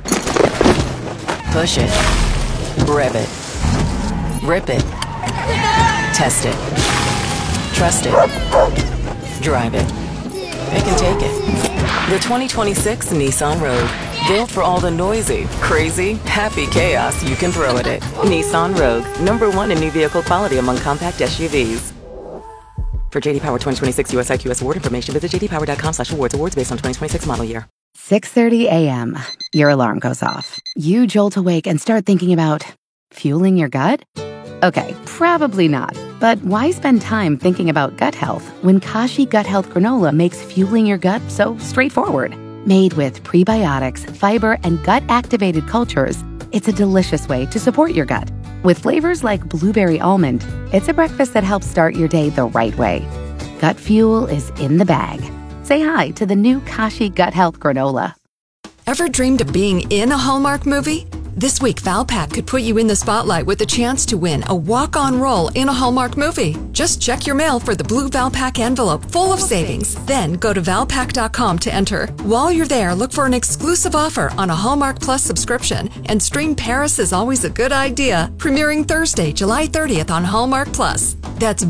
S10: Push it. Rev it. Rip it. Test it. Trust it. Drive it. It can take it. The 2026 Nissan Rogue. Built for all the noisy, crazy, happy chaos you can throw at it. Nissan Rogue. #1 in new vehicle quality among compact SUVs. For JD Power 2026 US IQS award information, visit jdpower.com/awards. Awards based on 2026 model year.
S6: 6:30 a.m. Your alarm goes off. You jolt awake and start thinking about fueling your gut? Okay, probably not. But why spend time thinking about gut health when Kashi Gut Health Granola makes fueling your gut so straightforward? Made with prebiotics, fiber, and gut-activated cultures, it's a delicious way to support your gut. With flavors like blueberry almond, it's a breakfast that helps start your day the right way. Gut fuel is in the bag. Say hi to the new Kashi Gut Health Granola.
S11: Ever dreamed of being in a Hallmark movie? This week, Valpak could put you in the spotlight with a chance to win a walk-on role in a Hallmark movie. Just check your mail for the blue Valpak envelope full of savings. Then go to Valpak.com to enter. While you're there, look for an exclusive offer on a Hallmark Plus subscription and stream Paris is Always a Good Idea, premiering Thursday, July 30th on Hallmark Plus. That's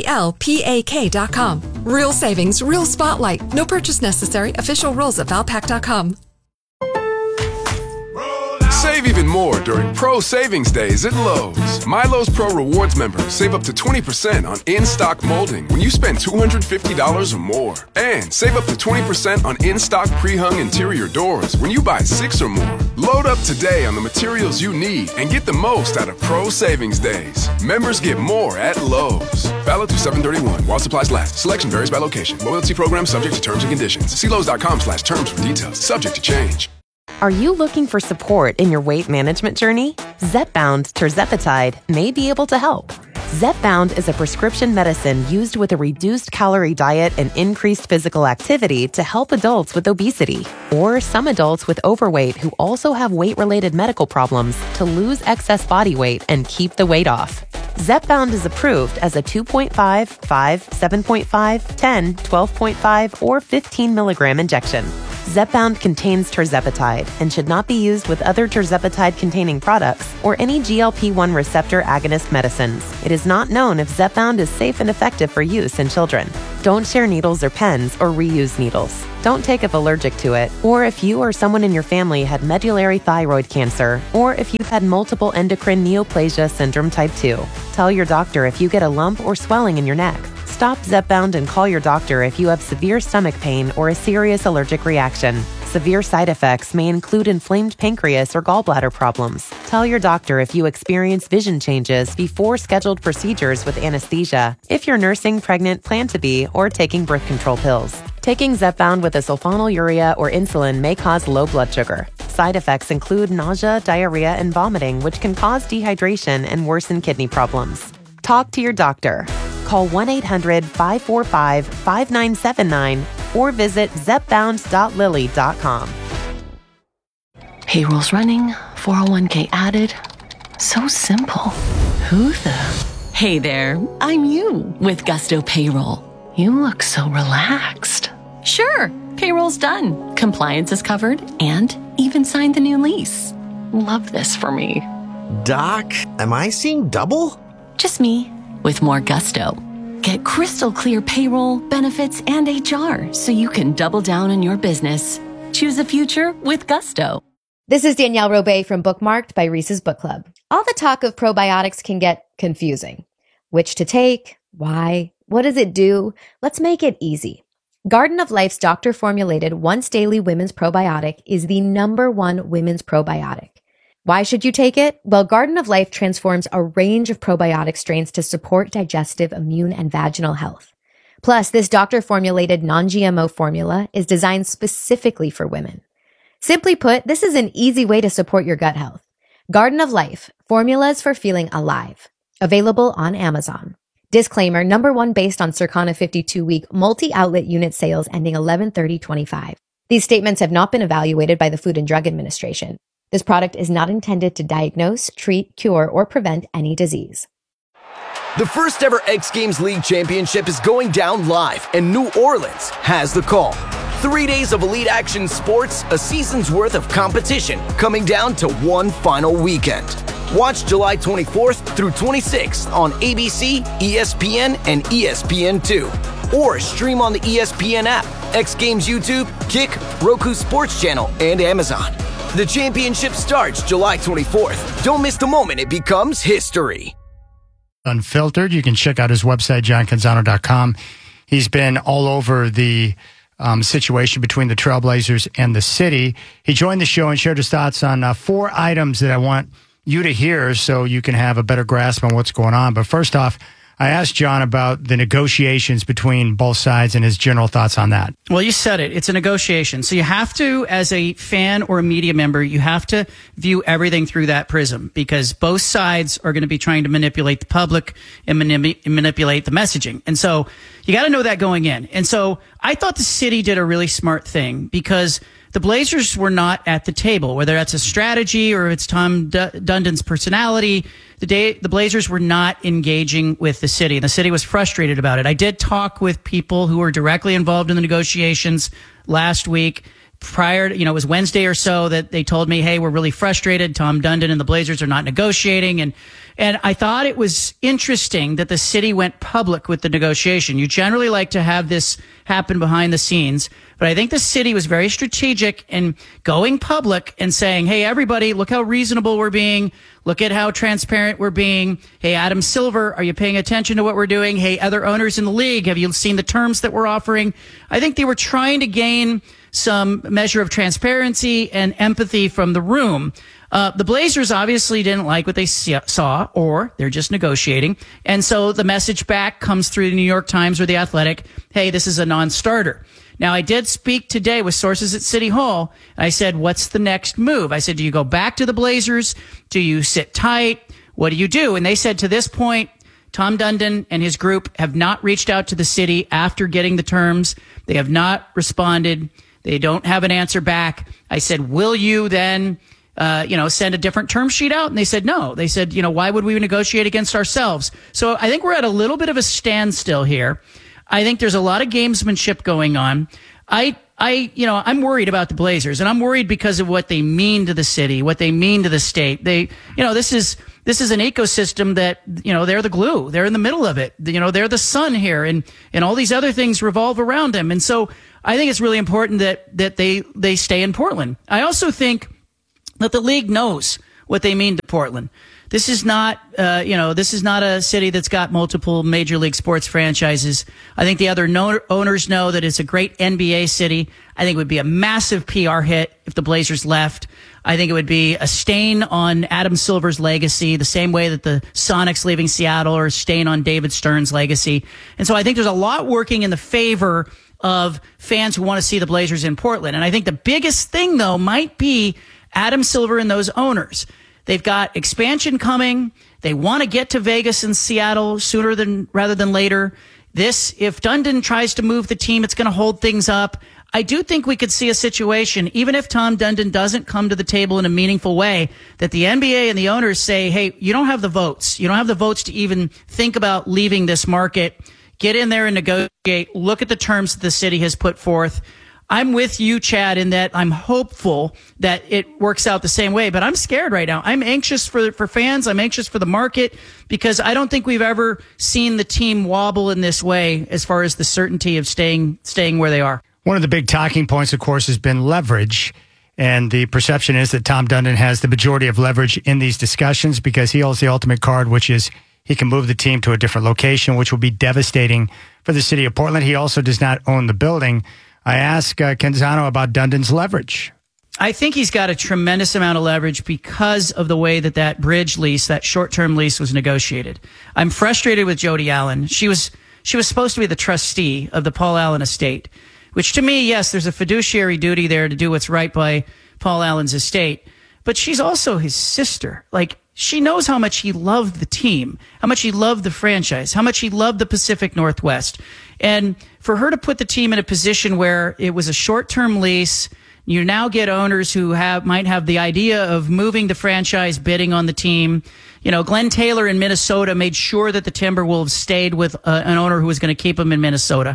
S11: VALPAK.com. Real savings, real spotlight. No purchase necessary. Official rules at Valpak.com.
S25: Save even more during Pro Savings Days at Lowe's. MyLowe's Pro Rewards members save up to 20% on in-stock molding when you spend $250 or more. And save up to 20% on in-stock pre-hung interior doors when you buy 6 or more. Load up today on the materials you need and get the most out of Pro Savings Days. Members get more at Lowe's. Valid through 7/31 while supplies last. Selection varies by location. Loyalty program subject to terms and conditions. See Lowe's.com/terms for details. Subject to change.
S26: Are you looking for support in your weight management journey? Zepbound tirzepatide may be able to help. Zepbound is a prescription medicine used with a reduced calorie diet and increased physical activity to help adults with obesity or some adults with overweight who also have weight-related medical problems to lose excess body weight and keep the weight off. Zepbound is approved as a 2.5, 5, 7.5, 10, 12.5, or 15 milligram injection. Zepbound contains tirzepatide and should not be used with other tirzepatide-containing products or any GLP-1 receptor agonist medicines. It is not known if Zepbound is safe and effective for use in children. Don't share needles or pens or reuse needles. Don't take if allergic to it, or if you or someone in your family had medullary thyroid cancer, or if you've had multiple endocrine neoplasia syndrome type 2. Tell your doctor if you get a lump or swelling in your neck. Stop Zepbound and call your doctor if you have severe stomach pain or a serious allergic reaction. Severe side effects may include inflamed pancreas or gallbladder problems. Tell your doctor if you experience vision changes before scheduled procedures with anesthesia, if you're nursing, pregnant, plan to be, or taking birth control pills. Taking Zepbound with a sulfonylurea or insulin may cause low blood sugar. Side effects include nausea, diarrhea, and vomiting, which can cause dehydration and worsen kidney problems. Talk to your doctor. Call 1-800-545-5979 or visit zepbound.lilly.com.
S7: Payroll's running, 401k added. So simple. Who the? Hey there, I'm you with Gusto Payroll. You look so relaxed. Sure, payroll's done. Compliance is covered and even signed the new lease. Love this for me.
S8: Doc, am I seeing double?
S7: Just me. With more Gusto. Get crystal clear payroll, benefits, and HR so you can double down on your business. Choose a future with Gusto.
S9: This is Danielle Robay from Bookmarked by Reese's Book Club. All the talk of probiotics can get confusing. Which to take? Why? What does it do? Let's make it easy. Garden of Life's doctor-formulated once-daily women's probiotic is the #1 women's probiotic. Why should you take it? Well, Garden of Life transforms a range of probiotic strains to support digestive, immune, and vaginal health. Plus, this doctor-formulated non-GMO formula is designed specifically for women. Simply put, this is an easy way to support your gut health. Garden of Life, formulas for feeling alive. Available on Amazon. Disclaimer, #1 based on Circana 52-week multi-outlet unit sales ending 11/30/25. These statements have not been evaluated by the Food and Drug Administration. This product is not intended to diagnose, treat, cure, or prevent any disease.
S13: The first ever X Games League Championship is going down live, and New Orleans has the call. 3 days of elite action sports, a season's worth of competition, coming down to one final weekend. Watch July 24th through 26th on ABC, ESPN, and ESPN2. Or stream on the ESPN app, X Games YouTube, Kick, Roku Sports Channel, and Amazon. The championship starts July 24th. Don't miss the moment it becomes history.
S2: Unfiltered. You can check out his website, johncanzano.com. He's been all over the situation between the Trailblazers and the city. He joined the show and shared his thoughts on 4 items that I want you to hear so you can have a better grasp on what's going on. But first off, I asked John about the negotiations between both sides and his general thoughts on that.
S14: Well, you said it. It's a negotiation. So you have to, as a fan or a media member, you have to view everything through that prism because both sides are going to be trying to manipulate the public and manipulate the messaging. And so you got to know that going in. And so I thought the city did a really smart thing because the Blazers were not at the table, whether that's a strategy or it's Tom Dundon's personality. The Blazers were not engaging with the city, and the city was frustrated about it. I did talk with people who were directly involved in the negotiations last week. Prior to, it was Wednesday or so that they told me, hey, we're really frustrated. Tom Dundon and the Blazers are not negotiating. And I thought it was interesting that the city went public with the negotiation. You generally like to have this happen behind the scenes, but I think the city was very strategic in going public and saying, hey, everybody, look how reasonable we're being. Look at how transparent we're being. Hey, Adam Silver, are you paying attention to what we're doing? Hey, other owners in the league, have you seen the terms that we're offering? I think they were trying to gain some measure of transparency and empathy from the room. The Blazers obviously didn't like what they saw, or they're just negotiating. And so the message back comes through the New York Times or the Athletic, hey, this is a non-starter. Now, I did speak today with sources at City Hall. I said, what's the next move? I said, do you go back to the Blazers? Do you sit tight? What do you do? And they said to this point, Tom Dundon and his group have not reached out to the city after getting the terms. They have not responded. They don't have an answer back. I said, will you then send a different term sheet out? And they said no. They said, why would we negotiate against ourselves? So I think we're at a little bit of a standstill here. I think there's a lot of gamesmanship going on. I'm worried about the Blazers, and I'm worried because of what they mean to the city, what they mean to the state. This is an ecosystem that, they're the glue. They're in the middle of it. They're the sun here, and all these other things revolve around them. And so I think it's really important that they stay in Portland. I also think that the league knows what they mean to Portland. This is not a city that's got multiple major league sports franchises. I think the other owners know that it's a great NBA city. I think it would be a massive PR hit if the Blazers left. I think it would be a stain on Adam Silver's legacy, the same way that the Sonics leaving Seattle are a stain on David Stern's legacy. And so I think there's a lot working in the favor of fans who want to see the Blazers in Portland. And I think the biggest thing, though, might be Adam Silver and those owners. They've got expansion coming. They want to get to Vegas and Seattle rather than later. If Dundon tries to move the team, it's going to hold things up. I do think we could see a situation, even if Tom Dundon doesn't come to the table in a meaningful way, that the NBA and the owners say, hey, you don't have the votes. You don't have the votes to even think about leaving this market. Get in there and negotiate. Look at the terms that the city has put forth. I'm with you, Chad, in that I'm hopeful that it works out the same way, but I'm scared right now. I'm anxious for fans. I'm anxious for the market because I don't think we've ever seen the team wobble in this way as far as the certainty of staying where they are.
S2: One of the big talking points, of course, has been leverage. And the perception is that Tom Dundon has the majority of leverage in these discussions because he holds the ultimate card, which is he can move the team to a different location, which will be devastating for the city of Portland. He also does not own the building. I asked Canzano about Dundon's leverage.
S14: I think he's got a tremendous amount of leverage because of the way that bridge lease, that short-term lease, was negotiated. I'm frustrated with Jody Allen. She was supposed to be the trustee of the Paul Allen estate, which to me, yes, there's a fiduciary duty there to do what's right by Paul Allen's estate. But she's also his sister. She knows how much he loved the team, how much he loved the franchise, how much he loved the Pacific Northwest. And for her to put the team in a position where it was a short-term lease, you now get owners who might have the idea of moving the franchise, bidding on the team. Glenn Taylor in Minnesota made sure that the Timberwolves stayed with an owner who was going to keep them in Minnesota.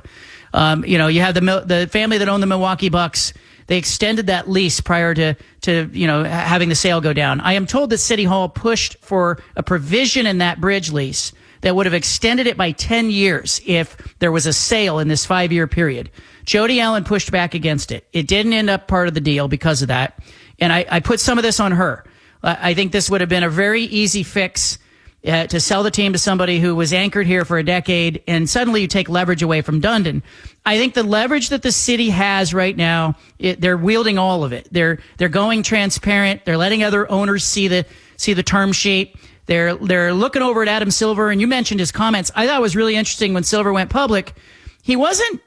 S14: You have the family that owned the Milwaukee Bucks. They extended that lease prior to having the sale go down. I am told that City Hall pushed for a provision in that bridge lease that would have extended it by 10 years if there was a sale in this 5-year period. Jody Allen pushed back against it. It didn't end up part of the deal because of that. And I put some of this on her. I think this would have been a very easy fix to sell the team to somebody who was anchored here for a decade, and suddenly you take leverage away from Dundon. I think the leverage that the city has right now, they're wielding all of it. They're going transparent. They're letting other owners see the term sheet. They're looking over at Adam Silver, and you mentioned his comments. I thought it was really interesting when Silver went public. He wasn't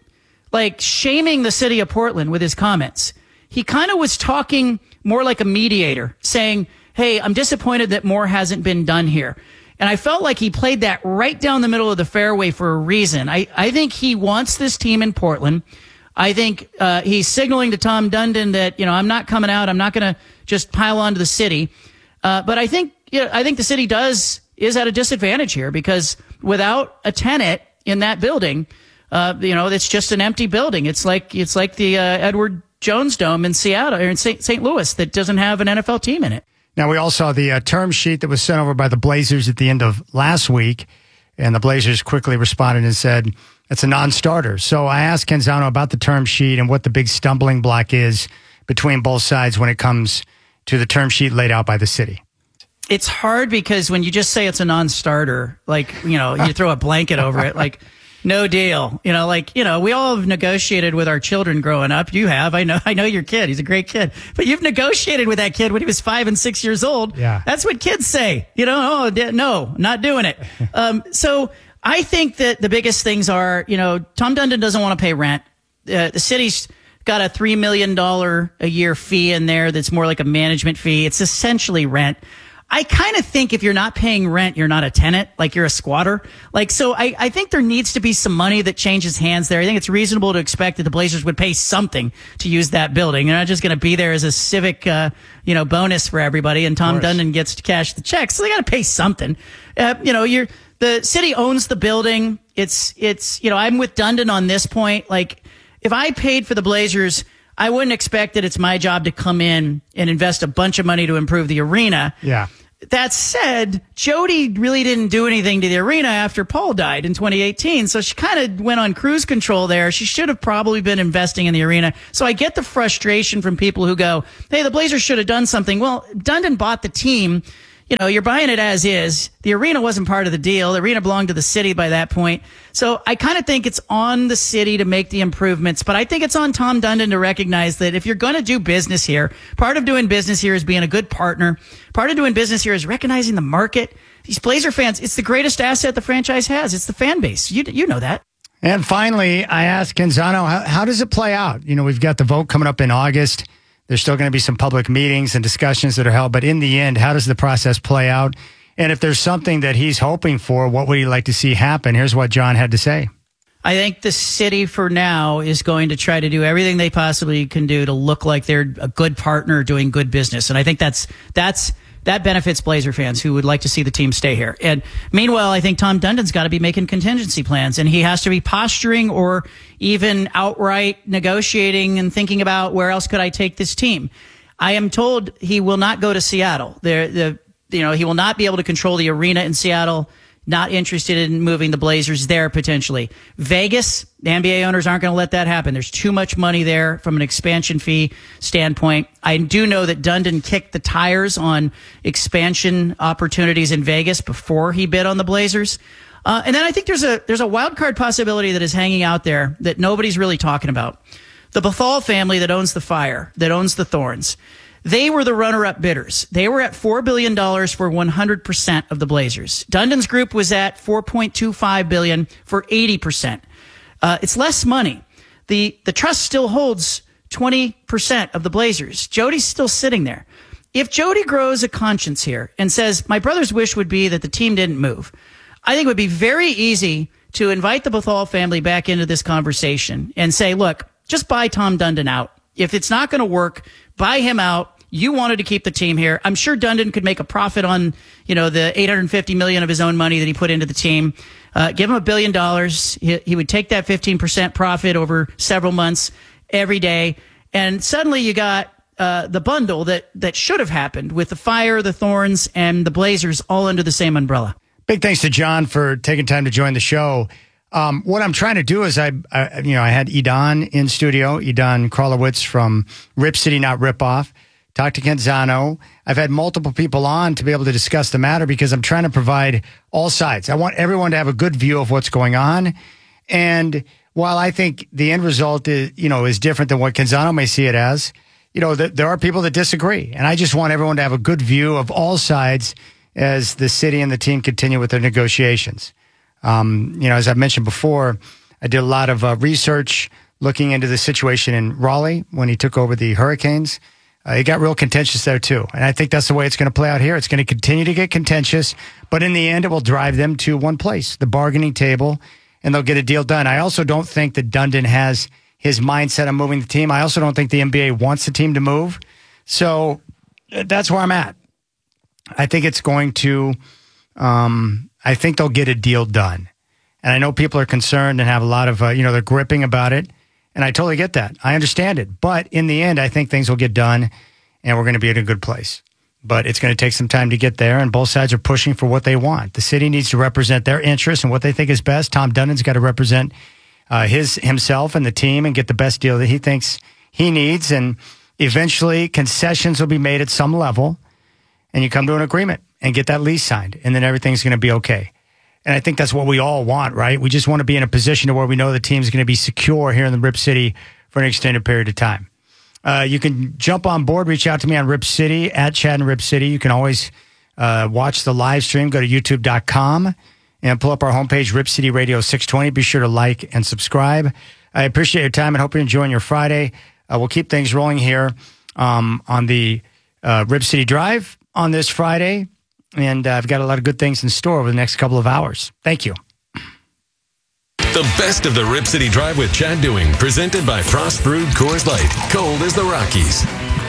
S14: shaming the city of Portland with his comments. He kind of was talking more like a mediator, saying, hey, I'm disappointed that more hasn't been done here. And I felt like he played that right down the middle of the fairway for a reason. I think he wants this team in Portland. I think he's signaling to Tom Dundon that, I'm not coming out. I'm not going to just pile onto the city. But I think the city is at a disadvantage here because without a tenant in that building, it's just an empty building. It's like the Edward Jones Dome in Seattle or in St. Louis that doesn't have an NFL team in it.
S2: Now, we all saw the term sheet that was sent over by the Blazers at the end of last week, and the Blazers quickly responded and said it's a non-starter. So I asked Canzano about the term sheet and what the big stumbling block is between both sides when it comes to the term sheet laid out by the city.
S14: It's hard because when you just say it's a non-starter, you throw a blanket over it, no deal. We all have negotiated with our children growing up. You have. I know your kid. He's a great kid. But you've negotiated with that kid when he was 5 and 6 years old.
S2: Yeah.
S14: That's what kids say. No, not doing it. So I think that the biggest things are, Tom Dundon doesn't want to pay rent. The city's got a $3 million a year fee in there that's more like a management fee. It's essentially rent. I kind of think if you're not paying rent, you're not a tenant, like you're a squatter. Like, so I think there needs to be some money that changes hands there. I think it's reasonable to expect that the Blazers would pay something to use that building. They're not just going to be there as a civic, bonus for everybody, and Tom Dundon gets to cash the check. So they got to pay something. The city owns the building. It's I'm with Dundon on this point. Like, if I paid for the Blazers, I wouldn't expect that it's my job to come in and invest a bunch of money to improve the arena.
S2: Yeah.
S14: That said, Jody really didn't do anything to the arena after Paul died in 2018. So she kind of went on cruise control there. She should have probably been investing in the arena. So I get the frustration from people who go, hey, the Blazers should have done something. Well, Dundon bought the team. You're buying it as is. The arena wasn't part of the deal. The arena belonged to the city by that point. So I kind of think it's on the city to make the improvements, but I think it's on Tom Dundon to recognize that if you're going to do business here, part of doing business here is being a good partner. Part of doing business here is recognizing the market. These Blazer fans, it's the greatest asset the franchise has. It's the fan base. You know that.
S2: And finally, I asked Canzano, how does it play out? We've got the vote coming up in August. There's still going to be some public meetings and discussions that are held. But in the end, how does the process play out? And if there's something that he's hoping for, what would he like to see happen? Here's what John had to say.
S14: I think the city for now is going to try to do everything they possibly can do to look like they're a good partner doing good business. And I think that benefits Blazer fans who would like to see the team stay here. And meanwhile, I think Tom Dundon's got to be making contingency plans, and he has to be posturing or even outright negotiating and thinking about where else could I take this team. I am told he will not go to Seattle. He will not be able to control the arena in Seattle. Not interested in moving the Blazers there potentially. Vegas, the NBA owners aren't going to let that happen. There's too much money there from an expansion fee standpoint. I do know that Dundon kicked the tires on expansion opportunities in Vegas before he bid on the Blazers. And then I think there's a wild card possibility that is hanging out there that nobody's really talking about. The Bethal family that owns the Fire, that owns the Thorns. They were the runner-up bidders. They were at $4 billion for 100% of the Blazers. Dundon's group was at $4.25 billion for 80%. It's less money. The trust still holds 20% of the Blazers. Jody's still sitting there. If Jody grows a conscience here and says, my brother's wish would be that the team didn't move, I think it would be very easy to invite the Bethal family back into this conversation and say, look, just buy Tom Dundon out. If it's not going to work, buy him out. You wanted to keep the team here. I'm sure Dundon could make a profit on, the $850 million of his own money that he put into the team. Give him $1 billion. He would take that 15% profit over several months every day. And suddenly you got the bundle that should have happened with the Fire, the Thorns, and the Blazers all under the same umbrella.
S2: Big thanks to John for taking time to join the show. What I'm trying to do is I had Edan in studio, Edan Krolowitz from Rip City, Not Rip Off. Talked to Canzano. I've had multiple people on to be able to discuss the matter because I'm trying to provide all sides. I want everyone to have a good view of what's going on. And while I think the end result is different than what Canzano may see it as, there are people that disagree. And I just want everyone to have a good view of all sides as the city and the team continue with their negotiations. As I've mentioned before, I did a lot of research looking into the situation in Raleigh when he took over the Hurricanes. It got real contentious there too. And I think that's the way it's going to play out here. It's going to continue to get contentious, but in the end, it will drive them to one place, the bargaining table, and they'll get a deal done. I also don't think that Dundon has his mindset on moving the team. I also don't think the NBA wants the team to move. So that's where I'm at. I think it's going to, I think they'll get a deal done. And I know people are concerned and have a lot of, they're gripping about it. And I totally get that. I understand it. But in the end, I think things will get done and we're going to be in a good place. But it's going to take some time to get there, and both sides are pushing for what they want. The city needs to represent their interests and what they think is best. Tom Dundon's got to represent himself and the team and get the best deal that he thinks he needs. And eventually concessions will be made at some level, and you come to an agreement and get that lease signed, and then everything's going to be okay. And I think that's what we all want, right? We just want to be in a position to where we know the team's going to be secure here in the Rip City for an extended period of time. You can jump on board, reach out to me on Rip City, at Chad and Rip City. You can always watch the live stream. Go to youtube.com and pull up our homepage, Rip City Radio 620. Be sure to like and subscribe. I appreciate your time and hope you're enjoying your Friday. We'll keep things rolling here on the Rip City Drive on this Friday. And I've got a lot of good things in store over the next couple of hours. Thank you.
S3: The best of the Rip City Drive with Chad Doing, presented by Frost Brewed Coors Light, cold as the Rockies.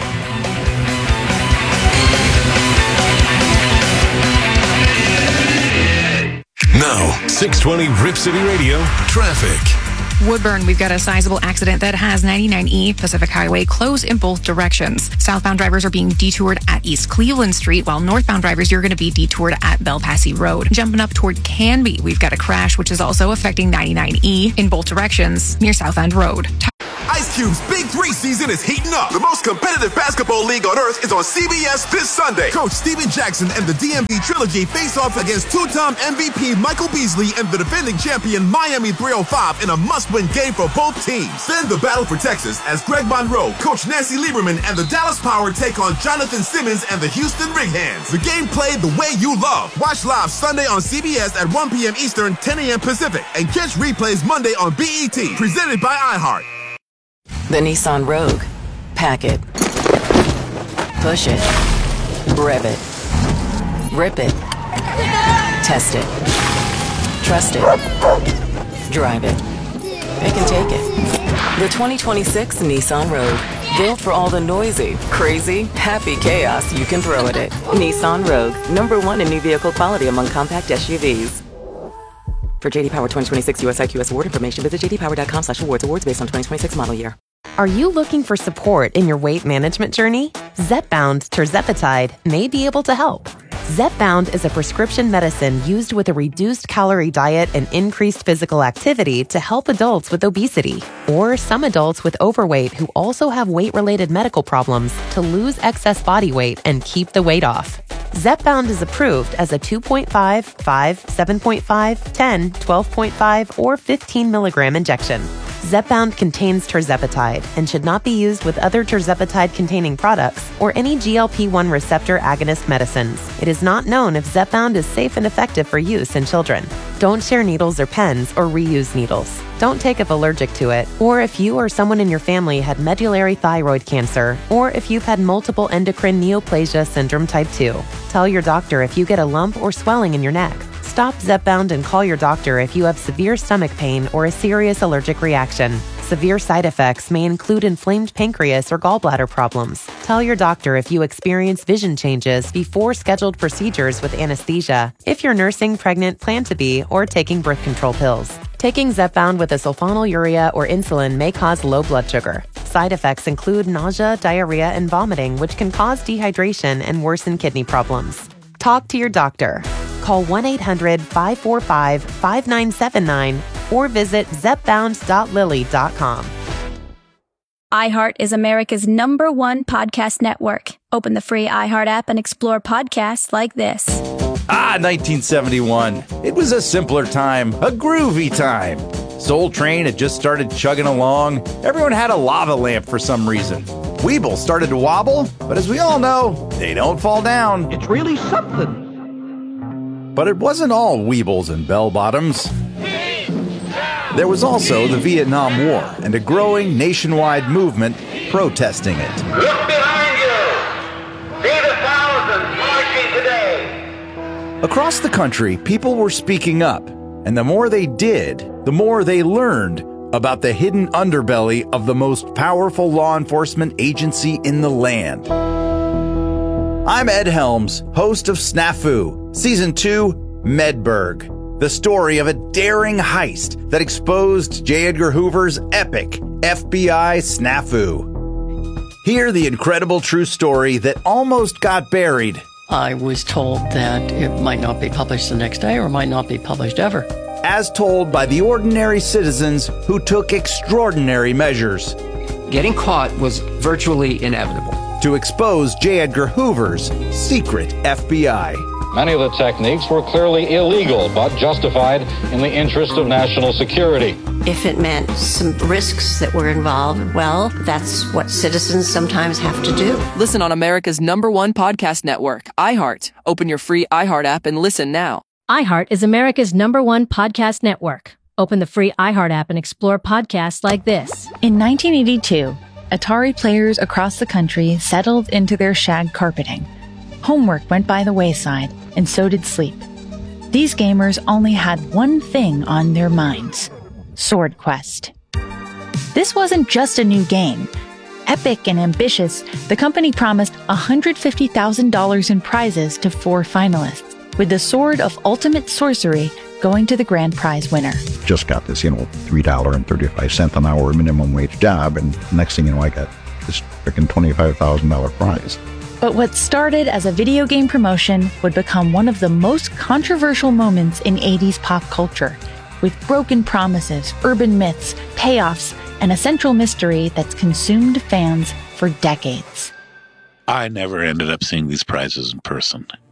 S3: Now, 620 Rip City Radio, traffic.
S12: Woodburn, we've got a sizable accident that has 99E Pacific Highway closed in both directions. Southbound drivers are being detoured at East Cleveland Street, while northbound drivers, you're going to be detoured at Belpassy Road. Jumping up toward Canby, we've got a crash, which is also affecting 99E in both directions near South End Road.
S5: Ice Cube's Big 3 season is heating up. The most competitive basketball league on earth is on CBS this Sunday. Coach Steven Jackson and the DMV Trilogy face off against two-time MVP Michael Beasley and the defending champion Miami 305 in a must-win game for both teams. Then the battle for Texas as Greg Monroe, Coach Nancy Lieberman, and the Dallas Power take on Jonathan Simmons and the Houston Rig Hands. The game played the way you love. Watch live Sunday on CBS at 1 p.m. Eastern, 10 a.m. Pacific, and catch replays Monday on BET. Presented by iHeart.
S15: The Nissan Rogue. Pack it. Push it. Rev it. Rip it. Test it. Trust it. Drive it. It can take it. The 2026 Nissan Rogue. Built for all the noisy, crazy, happy chaos you can throw at it. Nissan Rogue. #1 in new vehicle quality among compact SUVs. For JD Power 2026 US IQS award information, visit jdpower.com/awards. Awards based on 2026 model year.
S26: Are you looking for support in your weight management journey? Zepbound tirzepatide may be able to help. Zepbound is a prescription medicine used with a reduced calorie diet and increased physical activity to help adults with obesity or some adults with overweight who also have weight-related medical problems to lose excess body weight and keep the weight off. Zepbound is approved as a 2.5, 5, 7.5, 10, 12.5, or 15 milligram injection. Zepbound contains tirzepatide and should not be used with other tirzepatide-containing products or any GLP-1 receptor agonist medicines. It is not known if Zepbound is safe and effective for use in children. Don't share needles or pens or reuse needles. Don't take if allergic to it, or if you or someone in your family had medullary thyroid cancer, or if you've had multiple endocrine neoplasia syndrome type 2. Tell your doctor if you get a lump or swelling in your neck. Stop Zepbound and call your doctor if you have severe stomach pain or a serious allergic reaction. Severe side effects may include inflamed pancreas or gallbladder problems. Tell your doctor if you experience vision changes before scheduled procedures with anesthesia, if you're nursing, pregnant, plan to be, or taking birth control pills. Taking Zepbound with a sulfonylurea or insulin may cause low blood sugar. Side effects include nausea, diarrhea, and vomiting, which can cause dehydration and worsen kidney problems. Talk to your doctor. Call 1-800-545-5979 or visit zepbound.lilly.com.
S16: iHeart is America's #1 podcast network. Open the free iHeart app and explore podcasts like this.
S17: 1971. It was a simpler time, a groovy time. Soul Train had just started chugging along. Everyone had a lava lamp for some reason. Weeble started to wobble, but as we all know, they don't fall down. It's really something. But it wasn't all Weebles and bell-bottoms. There was also the Vietnam War and a growing nationwide movement protesting it.
S18: Look behind you! See the thousands marching today!
S17: Across the country, people were speaking up, and the more they did, the more they learned about the hidden underbelly of the most powerful law enforcement agency in the land. I'm Ed Helms, host of Snafu, Season 2, Medburg, the story of a daring heist that exposed J. Edgar Hoover's epic FBI snafu. Hear the incredible true story that almost got buried.
S19: I was told that it might not be published the next day or might not be published ever.
S17: As told by the ordinary citizens who took extraordinary measures.
S27: Getting caught was virtually inevitable.
S17: To expose J. Edgar Hoover's secret FBI.
S28: Many of the techniques were clearly illegal, but justified in the interest of national security.
S29: If it meant some risks that were involved, well, that's what citizens sometimes have to do.
S30: Listen on America's #1 podcast network, iHeart. Open your free iHeart app and listen now.
S31: iHeart is America's #1 podcast network. Open the free iHeart app and explore podcasts like this.
S32: In 1982, Atari players across the country settled into their shag carpeting.
S1: Homework went by the wayside, and so did sleep. These gamers only had one thing on their minds: Sword Quest. This wasn't just a new game. Epic and ambitious, the company promised $150,000 in prizes to 4 finalists, with the Sword of Ultimate Sorcery going to the grand prize winner.
S4: Just got this, $3.35 an hour minimum wage job, and next thing you know, I got this freaking $25,000 prize.
S1: But what started as a video game promotion would become one of the most controversial moments in 80s pop culture, with broken promises, urban myths, payoffs, and a central mystery that's consumed fans for decades.
S6: I never ended up seeing these prizes in person.